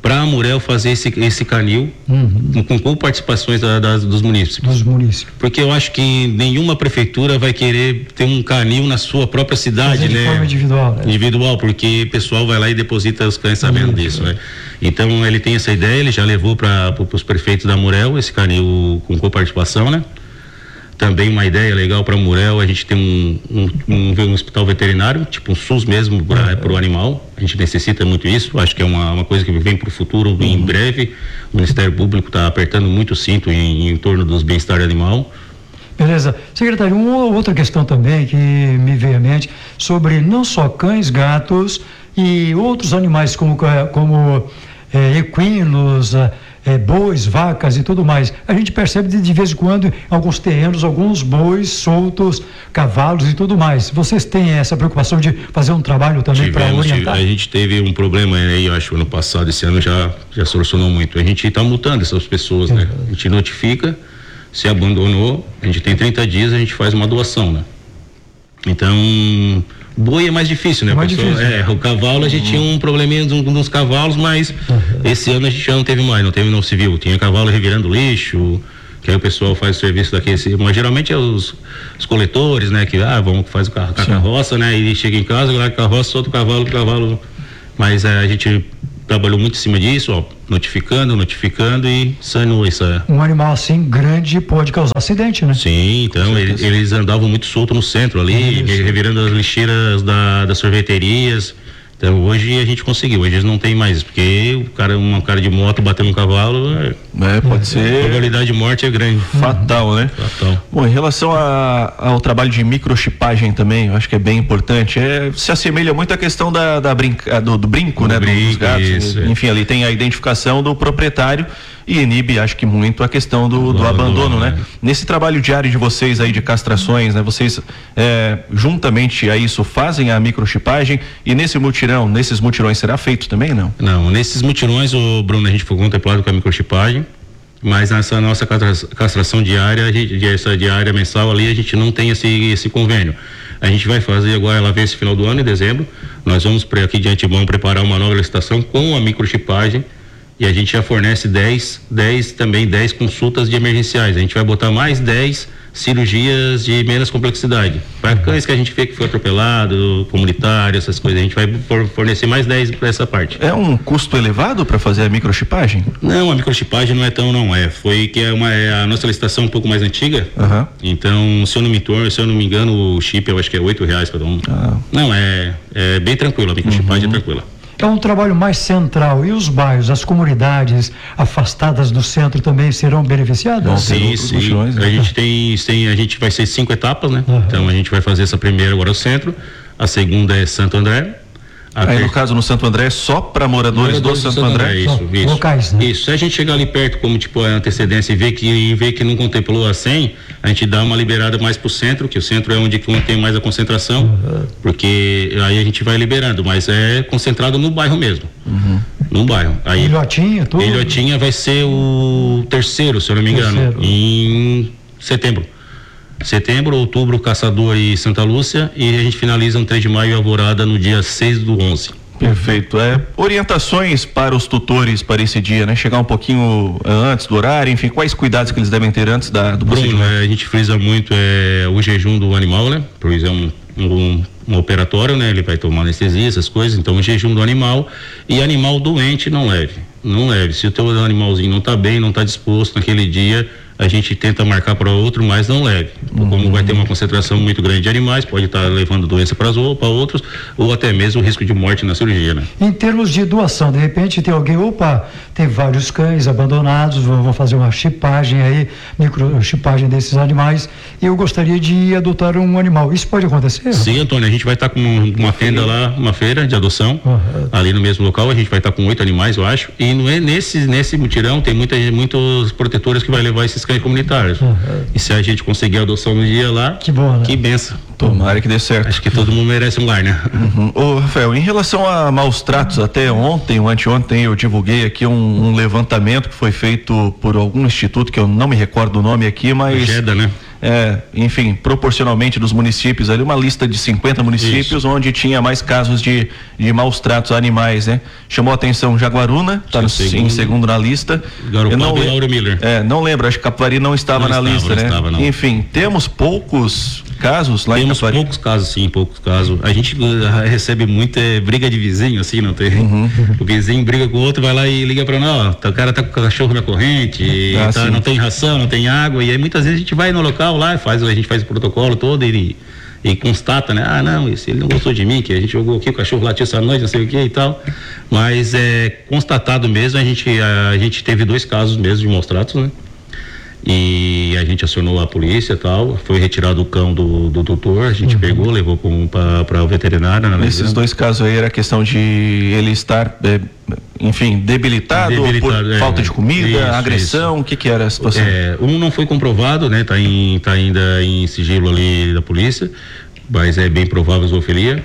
S11: para a Murel fazer esse, esse canil uhum. com, com participações da, da, dos munícipes.
S2: Dos munícipes.
S11: Porque eu acho que nenhuma prefeitura vai querer ter um canil na sua própria cidade,
S2: de
S11: né?
S2: forma individual. Né?
S11: Individual, porque o pessoal vai lá e deposita os cães sabendo uhum. disso, né? Então ele tem essa ideia, ele já levou para os prefeitos da Murel esse canil com coparticipação, né? Também uma ideia legal para Murel, a gente tem um, um, um, um hospital veterinário, tipo um SUS mesmo para o animal. A gente necessita muito isso, acho que é uma, uma coisa que vem para o futuro uhum. em breve. O Ministério Público está apertando muito o cinto em, em torno dos bem-estar animal.
S2: Beleza. Secretário, uma outra questão também que me veio à mente, sobre não só cães, gatos e outros animais como, como é, equinos, É, bois, vacas e tudo mais. A gente percebe de, de vez em quando em alguns terrenos, alguns bois soltos, cavalos e tudo mais. Vocês têm essa preocupação de fazer um trabalho também para orientar?
S11: A gente teve um problema aí, eu acho, ano passado, esse ano já, já solucionou muito. A gente está multando essas pessoas, é. né? A gente notifica, se abandonou, a gente tem trinta dias, a gente faz uma doação, né? Então, boi é mais difícil, né?
S2: É mais
S11: pessoa,
S2: difícil.
S11: É, o cavalo a gente uhum. tinha um probleminha dos, dos cavalos, mas uhum. esse ano a gente já não teve mais, não teve no civil. Tinha cavalo revirando lixo, que aí o pessoal faz o serviço daquele, mas geralmente é os, os coletores, né? Que ah, vão, faz o carro, a carroça, né? E chega em casa, lá carroça, solta o cavalo, o cavalo. Mas é, a gente trabalhou muito em cima disso, ó, notificando, notificando e sanou isso. É.
S2: Um animal assim grande pode causar acidente, né?
S11: Sim, então eles, eles andavam muito solto no centro ali, é revirando as lixeiras da, das sorveterias. Então hoje a gente conseguiu, hoje eles não tem mais, porque o cara, uma cara de moto batendo um cavalo, é,
S1: é pode ser.
S11: A probabilidade de morte é grande.
S1: Fatal, né?
S11: Fatal.
S1: Bom, em relação a, ao trabalho de microchipagem também, eu acho que é bem importante. É, se assemelha muito à questão da, da brinca, do, do brinco, do né?
S11: Brinco,
S1: dos gatos.
S11: Isso,
S1: Enfim,
S11: é.
S1: ali tem a identificação do proprietário e inibe, acho que muito a questão do, do, do abandono, abandono, né? É. Nesse trabalho diário de vocês aí de castrações, né? Vocês é, juntamente a isso fazem a microchipagem e nesse mutirão, nesses mutirões será feito também, não?
S11: Não, nesses mutirões, o Bruno, a gente foi contemplado com a microchipagem, mas nessa nossa castração diária, a gente, essa diária mensal ali, a gente não tem esse, esse convênio. A gente vai fazer agora, ela vem esse final do ano, em dezembro, nós vamos aqui de antemão preparar uma nova licitação com a microchipagem. E a gente já fornece dez, dez também dez consultas de emergenciais. A gente vai botar mais dez cirurgias de menos complexidade. Para cães que a gente vê que foi atropelado, comunitário, essas coisas, a gente vai fornecer mais dez para essa parte.
S1: É um custo elevado para fazer a microchipagem?
S11: Não, a microchipagem não é tão, não é. Foi que é uma é a nossa licitação um pouco mais antiga.
S1: Uhum.
S11: Então, se eu não me torno, se eu não me engano, o chip eu acho que é oito reais cada um. Ah. Não, é, é bem tranquilo, a microchipagem uhum. é tranquila.
S2: É um trabalho mais central. E os bairros, as comunidades afastadas do centro também serão beneficiadas?
S11: Bom, sim, sim. Mutirões, né? A gente tem, tem, a gente vai ser cinco etapas, né? Uhum. Então a gente vai fazer essa primeira agora no centro, a segunda é Santo André.
S1: Aí ter... no caso no Santo André é só para moradores, moradores do Santo, Santo André? André
S11: isso, isso.
S2: Locais, né?
S11: Isso. Se a gente chegar ali perto, como tipo a antecedência e ver que, e ver que não contemplou a cem, a gente dá uma liberada mais pro centro, que o centro é onde que tem mais a concentração, uhum. porque aí a gente vai liberando, mas é concentrado no bairro mesmo. Uhum. No bairro. Aí,
S2: Ilhotinha, tudo?
S11: Ilhotinha vai ser o terceiro, se eu não me engano, terceiro. Em setembro. Setembro, outubro, Caçador e Santa Lúcia, e a gente finaliza no três de maio e Alvorada no dia seis do onze.
S1: Perfeito. É, orientações para os tutores para esse dia, né? Chegar um pouquinho antes do horário, enfim, quais cuidados que eles devem ter antes da, do
S11: Bruno, é, a gente frisa muito é, o jejum do animal, né? Por exemplo, um, um, um operatório, né? Ele vai tomar anestesia, essas coisas, então o jejum do animal, e animal doente não leve, não leve. Se o teu animalzinho não está bem, não está disposto naquele dia, a gente tenta marcar para outro, mas não leve. Uhum. Como vai ter uma concentração muito grande de animais, pode estar tá levando doença para outros, ou até mesmo o risco de morte na cirurgia, né?
S2: Em termos de doação, de repente tem alguém, opa, tem vários cães abandonados, vão fazer uma chipagem aí, microchipagem desses animais, e eu gostaria de adotar um animal. Isso pode acontecer?
S11: Sim, Antônio, a gente vai estar tá com uma tenda lá, uma feira de adoção, uhum. ali no mesmo local, a gente vai estar tá com oito animais, eu acho, e não é nesse, nesse mutirão tem muita, muitos protetores que vai levar esses cães comunitários. Uhum. E se a gente conseguir a adoção no dia lá,
S2: que bom, né?
S11: Que benção.
S1: Tomara que dê certo.
S11: Acho que todo mundo merece um lar, né?
S1: Uhum. Ô, Rafael, em relação a maus tratos, até ontem ou anteontem eu divulguei aqui um, um levantamento que foi feito por algum instituto que eu não me recordo o nome aqui, mas...
S11: Geda, né?
S1: é, enfim, proporcionalmente dos municípios ali, uma lista de cinquenta municípios Isso. onde tinha mais casos de, de maus tratos a animais, né? Chamou a atenção Jaguaruna, está em segundo na lista.
S11: Garopaba e Lauro Miller.
S1: É, não lembro, acho que Capivari não estava não na estava, lista,
S11: não
S1: né?
S11: Estava, não.
S1: Enfim, temos poucos casos lá
S11: temos
S1: em Capivari.
S11: poucos casos, sim, poucos casos. A gente uh, recebe muita é, briga de vizinho, assim, não tem? Uhum. O vizinho briga com o outro, vai lá e liga para nós, ó, o cara tá com o cachorro na corrente, ah, tá, não tem ração, não tem água, e aí muitas vezes a gente vai no local lá, faz, a gente faz o protocolo todo e, e constata, né? Ah, não, esse, ele não gostou de mim, que a gente jogou aqui, o cachorro latiu essa noite, não sei o que e tal. Mas é constatado mesmo, a gente, a, a gente teve dois casos mesmo de maus tratos, né? E a gente acionou a polícia e tal, foi retirado o cão do, do doutor, a gente uhum. pegou, levou para o veterinário.
S1: Nesses dois casos aí era questão de ele estar, é, enfim, debilitado, debilitado por é, falta de comida, isso, agressão, o que que era a situação?
S11: É, um não foi comprovado, né, tá, em, tá ainda em sigilo ali da polícia, mas é bem provável zoofilia.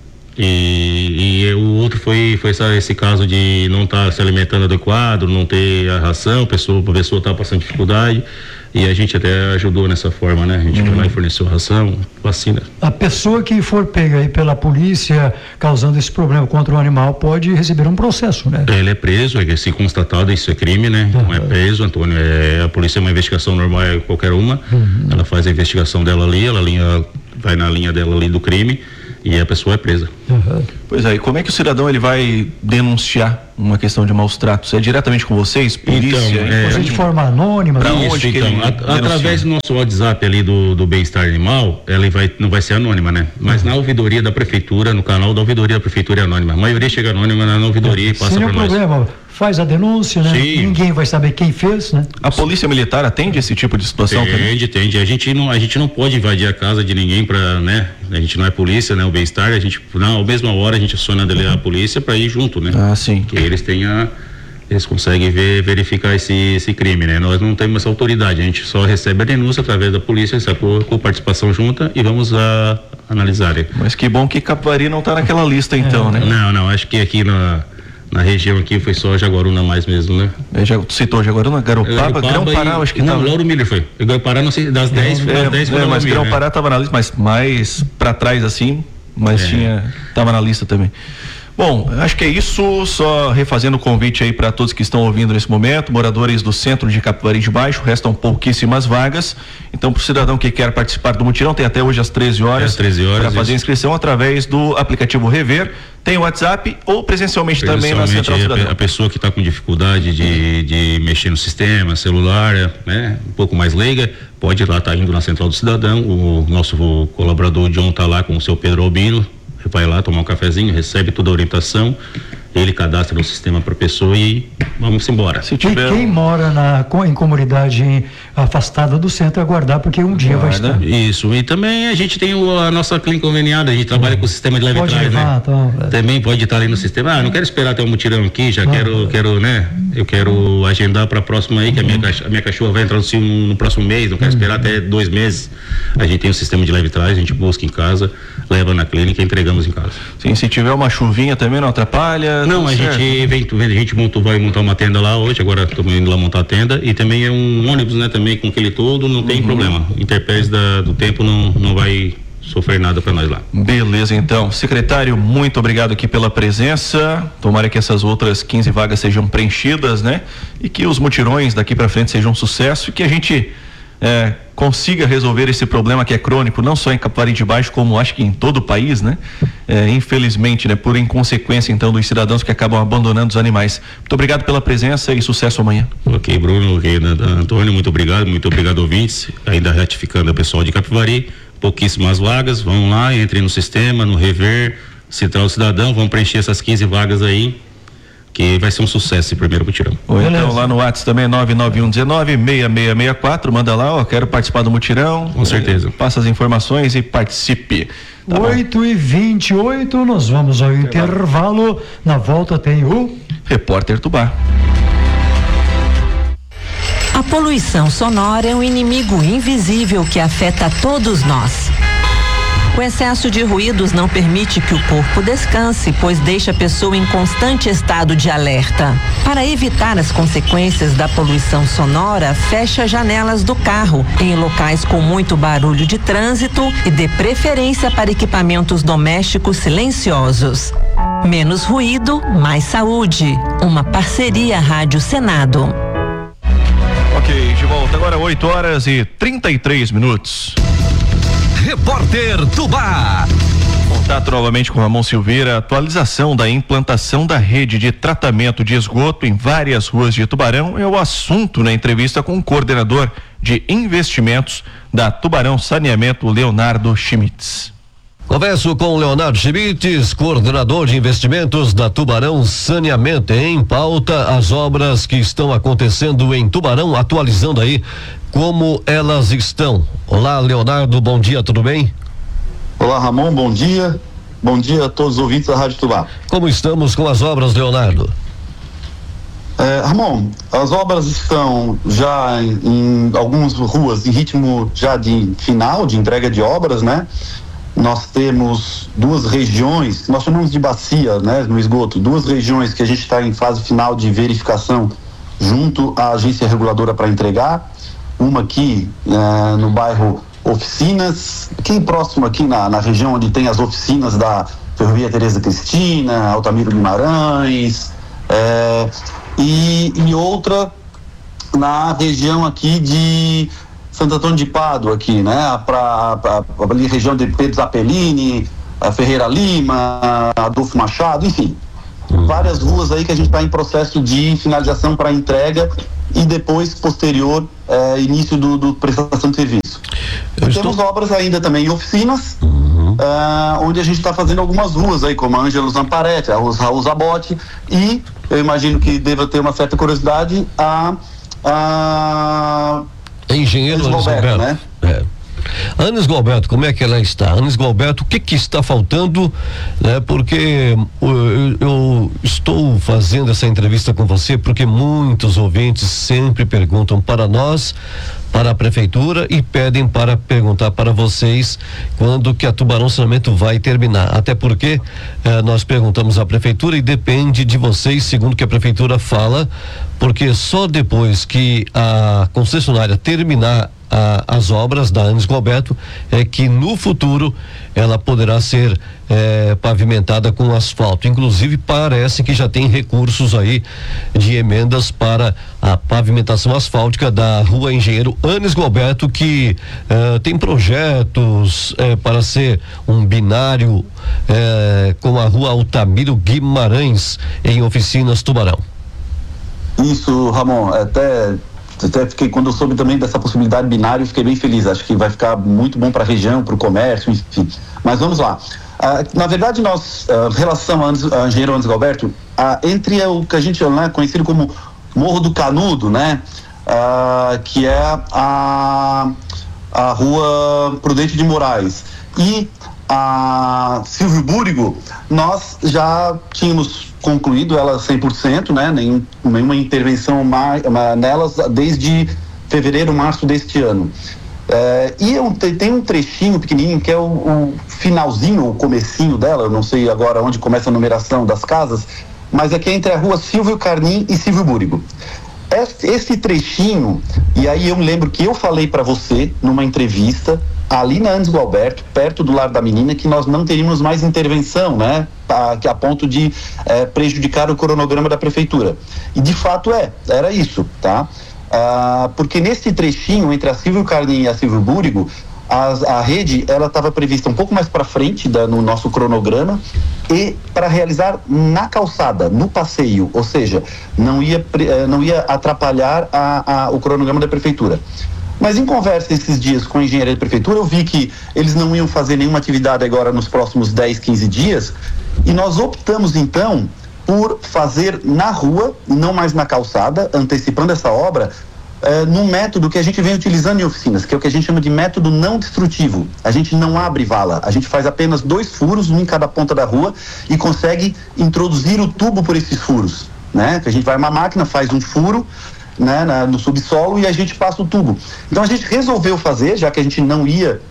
S11: E, e o outro foi, foi essa, esse caso de não estar tá se alimentando adequado, não ter a ração, a pessoa, a pessoa tá passando dificuldade, e a gente até ajudou nessa forma, né? A gente uhum. foi lá e forneceu ração, vacina.
S2: A pessoa que for pega aí pela polícia causando esse problema contra o animal pode receber um processo, né?
S11: Ele é preso, é, se constatado isso é crime, né? Uhum. Não é preso, Antônio, é, a polícia é uma investigação normal, é qualquer uma, uhum. ela faz a investigação dela ali, ela linha, vai na linha dela ali do crime, e a pessoa é presa.
S1: Uhum. Pois é, e como é que o cidadão ele vai denunciar uma questão de maus tratos? É diretamente com vocês, polícia?
S11: Então,
S2: é, de forma anônima?
S1: Pra
S11: isso,
S1: onde
S11: então,
S1: que ele
S11: a, através do nosso WhatsApp ali do, do Bem-Estar Animal, ela vai, não vai ser anônima, né? Mas uhum. na ouvidoria da prefeitura, no canal da ouvidoria da prefeitura é anônima. A maioria chega anônima na ouvidoria é. e passa por nós.
S2: Problema. Faz a denúncia, né?
S11: Sim.
S2: Ninguém vai saber quem fez, né?
S1: A polícia militar atende esse tipo de situação
S11: atende,
S1: também?
S11: Atende, a gente não, a gente não pode invadir a casa de ninguém para, né? A gente não é polícia, né? O Bem-Estar, a gente, na mesma hora a gente aciona a polícia para ir junto, né?
S1: Ah, sim.
S11: Que eles tenham, eles conseguem ver, verificar esse, esse crime, né? Nós não temos essa autoridade, a gente só recebe a denúncia através da polícia, com, com participação junta e vamos a, analisar.
S1: Mas que bom que Capivari não está naquela lista então, é. né?
S11: Não, não, acho que aqui na Na região aqui foi só Jaguaruna mais mesmo, né?
S1: É, já citou Jaguaruna, Garopaba, Grão-Pará, acho que
S11: não,
S1: tava...
S11: Lauro Miller foi. Grão-Pará, não sei, das dez,
S1: é,
S11: das dez
S1: é,
S11: foi
S1: é, mas Grão-Pará
S11: né?
S1: tava na lista, mas mais pra trás assim, mas é. tinha, tava na lista também. Bom, acho que é isso, só refazendo o convite aí para todos que estão ouvindo nesse momento, moradores do centro de Capivari de Baixo, restam pouquíssimas vagas, então para o cidadão que quer participar do mutirão, tem até hoje às treze horas,
S11: horas
S1: para fazer a inscrição através do aplicativo Rever, tem o WhatsApp ou presencialmente, presencialmente também na Central
S11: a,
S1: Cidadão.
S11: A pessoa que está com dificuldade de, de mexer no sistema, celular, né, um pouco mais leiga, pode ir lá, tá indo na Central do Cidadão, o nosso colaborador John tá lá com o seu Pedro Albino, vai lá tomar um cafezinho, recebe toda a orientação, ele cadastra no sistema para a pessoa e vamos embora.
S2: Se tiver... E quem mora na, em comunidade afastada do centro, aguardar, porque um dia vai estar.
S11: Isso, e também a gente tem o, a nossa clínica conveniada, a gente trabalha com o sistema de leve trás, né?
S2: Então,
S11: também pode estar ali no sistema. Ah, não quero esperar até o mutirão aqui, já ah, quero, quero, né? Eu quero agendar para a próxima aí, que a minha, a minha cachorra vai entrar no, no, no próximo mês, não quero esperar uhum. até dois meses. A gente tem um sistema de leve trás, a gente busca em casa, leva na clínica e entregamos em casa.
S1: Sim, se tiver uma chuvinha também não atrapalha?
S11: Não, a certo. gente vem, a gente montou, vai montar uma tenda lá hoje, agora estamos indo lá montar a tenda, e também é um ônibus, né, também com aquele todo, não tem uhum. problema. Intempéries da, do tempo não, não vai sofrer nada para nós lá.
S1: Beleza, então. Secretário, muito obrigado aqui pela presença. Tomara que essas outras quinze vagas sejam preenchidas, né? E que os mutirões daqui para frente sejam um sucesso e que a gente é, consiga resolver esse problema que é crônico, não só em Capivari de Baixo, como acho que em todo o país, né? É, infelizmente, né? Por inconsequência, então, dos cidadãos que acabam abandonando os animais. Muito obrigado pela presença e sucesso amanhã.
S11: Ok, Bruno, ok, Antônio, muito obrigado, muito obrigado, ouvintes. Ainda ratificando o pessoal de Capivari, pouquíssimas vagas, vão lá, entrem no sistema, no Rever, Central Cidadão, vão preencher essas quinze vagas aí, que vai ser um sucesso esse primeiro mutirão.
S1: Ou então lá no WhatsApp também, nove nove um um nove seis seis seis quatro, manda lá, ó, quero participar do mutirão.
S11: Com certeza.
S1: É, passa as informações e participe.
S2: Tá oito e vinte e oito, nós vamos ao intervalo. intervalo. Na volta tem o
S1: Repórter Tubá.
S6: A poluição sonora é um inimigo invisível que afeta todos nós.
S12: O excesso de ruídos não permite que o corpo descanse, pois deixa a pessoa em constante estado de alerta. Para evitar as consequências da poluição sonora, feche as janelas do carro em locais com muito barulho de trânsito e dê preferência para equipamentos domésticos silenciosos. Menos ruído, mais saúde. Uma parceria Rádio Senado.
S1: Ok, de volta agora oito horas e trinta e três minutos.
S3: Repórter Tubá.
S1: Contato novamente com Ramon Silveira. Atualização da implantação da rede de tratamento de esgoto em várias ruas de Tubarão é o assunto na entrevista com o coordenador de investimentos da Tubarão Saneamento, Leonardo Schmitz.
S3: Converso com o Leonardo Schmitz, coordenador de investimentos da Tubarão Saneamento. Em pauta, as obras que estão acontecendo em Tubarão, atualizando aí como elas estão. Olá, Leonardo, bom dia, tudo bem?
S13: Olá, Ramon, bom dia. Bom dia a todos os ouvintes da Rádio Tubá.
S3: Como estamos com as obras, Leonardo?
S13: É, Ramon, as obras estão já em, em algumas ruas em ritmo já de final, de entrega de obras, né? Nós temos duas regiões, nós chamamos de bacia, né, no esgoto, duas regiões que a gente está em fase final de verificação junto à agência reguladora para entregar. Uma aqui eh, no bairro Oficinas, aqui próximo aqui na, na região onde tem as oficinas da Ferrovia Tereza Cristina, Altamiro Guimarães, eh, e, e outra na região aqui de Santo Antônio de Pádua aqui, né? Para ali região de Pedro Zappellini, a Ferreira Lima, Adolfo Machado, enfim. Várias ruas aí que a gente está em processo de finalização para entrega e depois, posterior, eh, início do, do prestação de serviço. Temos estou... obras ainda também em oficinas, uhum. uh, onde a gente está fazendo algumas ruas aí, como a Ângelo Zamparetti, a Raul Zabotti, e eu imagino que deva ter uma certa curiosidade a... a
S3: Engenheiro Anis Galberto, né? É. Anis Galberto, como é que ela está? Anis Galberto, o que que está faltando, né? Porque eu, eu estou fazendo essa entrevista com você porque muitos ouvintes sempre perguntam para nós, para a prefeitura, e pedem para perguntar para vocês quando que a Tubarão Saneamento vai terminar. Até porque eh, nós perguntamos à prefeitura e depende de vocês, segundo que a prefeitura fala, porque só depois que a concessionária terminar a, as obras da Anis Galberto é que no futuro ela poderá ser eh, pavimentada com asfalto. Inclusive parece que já tem recursos aí de emendas para a pavimentação asfáltica da Rua Engenheiro Anis Galberto, que eh, tem projetos eh, para ser um binário eh, com a Rua Altamiro Guimarães em Oficinas Tubarão.
S13: Isso, Ramon, até até fiquei, quando eu soube também dessa possibilidade binária, eu fiquei bem feliz. Acho que vai ficar muito bom para a região, para o comércio, enfim. Mas vamos lá. Ah, na verdade, nós, ah, relação a Engenheiro Anis Galberto, ah, entre o que a gente é conhecido como Morro do Canudo, né? Ah, que é a, a Rua Prudente de Moraes, e a Silvio Búrigo, nós já tínhamos concluído ela cem por cento, né? Nenhum, nenhuma intervenção mais, nelas desde fevereiro, março deste ano. É, e eu, tem um trechinho pequenininho que é o, o finalzinho, o comecinho dela, eu não sei agora onde começa a numeração das casas, mas é que é entre a rua Silvio Carnim e Silvio Búrigo. Esse, esse trechinho, e aí eu me lembro que eu falei para você numa entrevista ali na Anis Galberto, perto do Lar da Menina, que nós não teríamos mais intervenção, né? A, a ponto de é, prejudicar o cronograma da prefeitura. E de fato é, era isso, tá? Ah, porque nesse trechinho entre a Silvio Carnim e a Silvio Búrigo, a, a rede, ela estava prevista um pouco mais para frente da, no nosso cronograma e para realizar na calçada, no passeio, ou seja, não ia, não ia atrapalhar a, a, o cronograma da prefeitura. Mas em conversa esses dias com a engenharia da prefeitura, eu vi que eles não iam fazer nenhuma atividade agora nos próximos dez, quinze dias, e nós optamos então por fazer na rua, não mais na calçada, antecipando essa obra, eh, num método que a gente vem utilizando em oficinas, que é o que a gente chama de método não destrutivo. A gente não abre vala, a gente faz apenas dois furos, um em cada ponta da rua, e consegue introduzir o tubo por esses furos, né? Que a gente vai uma máquina, faz um furo, né, na, no subsolo, e a gente passa o tubo. Então a gente resolveu fazer, já que a gente não ia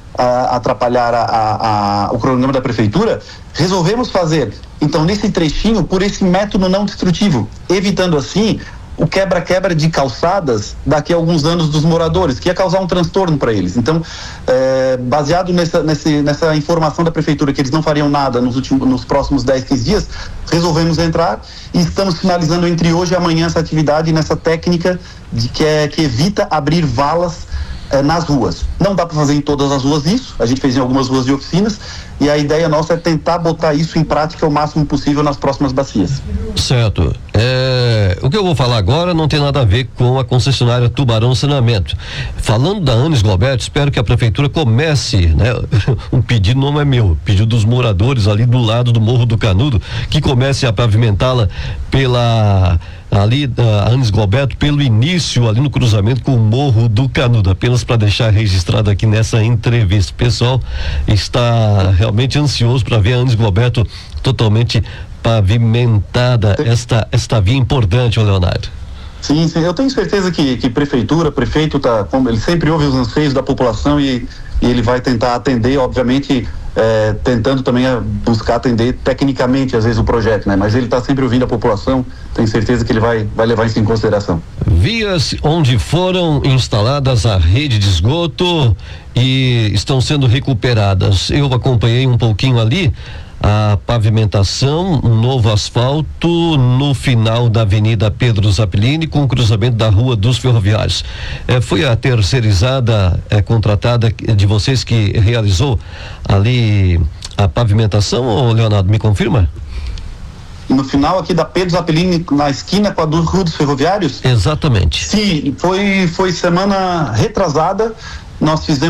S13: a, atrapalhar a, a, a, o cronograma da prefeitura, resolvemos fazer, então, nesse trechinho, por esse método não destrutivo, evitando assim o quebra-quebra de calçadas daqui a alguns anos dos moradores, que ia causar um transtorno para eles. Então, é, baseado nessa, nesse, nessa informação da prefeitura que eles não fariam nada nos, últimos, nos próximos dez, quinze dias, resolvemos entrar e estamos finalizando entre hoje e amanhã essa atividade nessa técnica de que, é, que evita abrir valas é, nas ruas. Não dá para fazer em todas as ruas isso, a gente fez em algumas ruas de oficinas, e a ideia nossa é tentar botar isso em prática o máximo possível nas próximas bacias.
S14: Certo. É, o que eu vou falar agora não tem nada a ver com a concessionária Tubarão Saneamento. Falando da Anis Galberto, espero que a prefeitura comece, né? Um pedido não é meu, pedido dos moradores ali do lado do Morro do Canudo, que comece a pavimentá-la pela ali a Anis Galberto, pelo início ali no cruzamento com o Morro do Canudo, apenas para deixar registrado aqui nessa entrevista. O pessoal está realmente ansioso para ver a Anis Galberto totalmente pavimentada, esta, esta via importante, Leonardo.
S13: Sim, sim, eu tenho certeza que, que prefeitura, prefeito tá, como ele sempre ouve os anseios da população e, e ele vai tentar atender, obviamente, é, tentando também buscar atender tecnicamente às vezes o projeto, né? Mas ele está sempre ouvindo a população, tenho certeza que ele vai, vai levar isso em consideração.
S14: Vias onde foram instaladas a rede de esgoto e estão sendo recuperadas. Eu acompanhei um pouquinho ali a pavimentação, um novo asfalto no final da Avenida Pedro Zappellini com o cruzamento da Rua dos Ferroviários. É, foi a terceirizada é, contratada de vocês que realizou ali a pavimentação, ou Leonardo, me confirma?
S13: No final aqui da Pedro Zappellini, na esquina com a do Rua dos Ferroviários?
S14: Exatamente.
S13: Sim, foi, foi semana retrasada, nós fizemos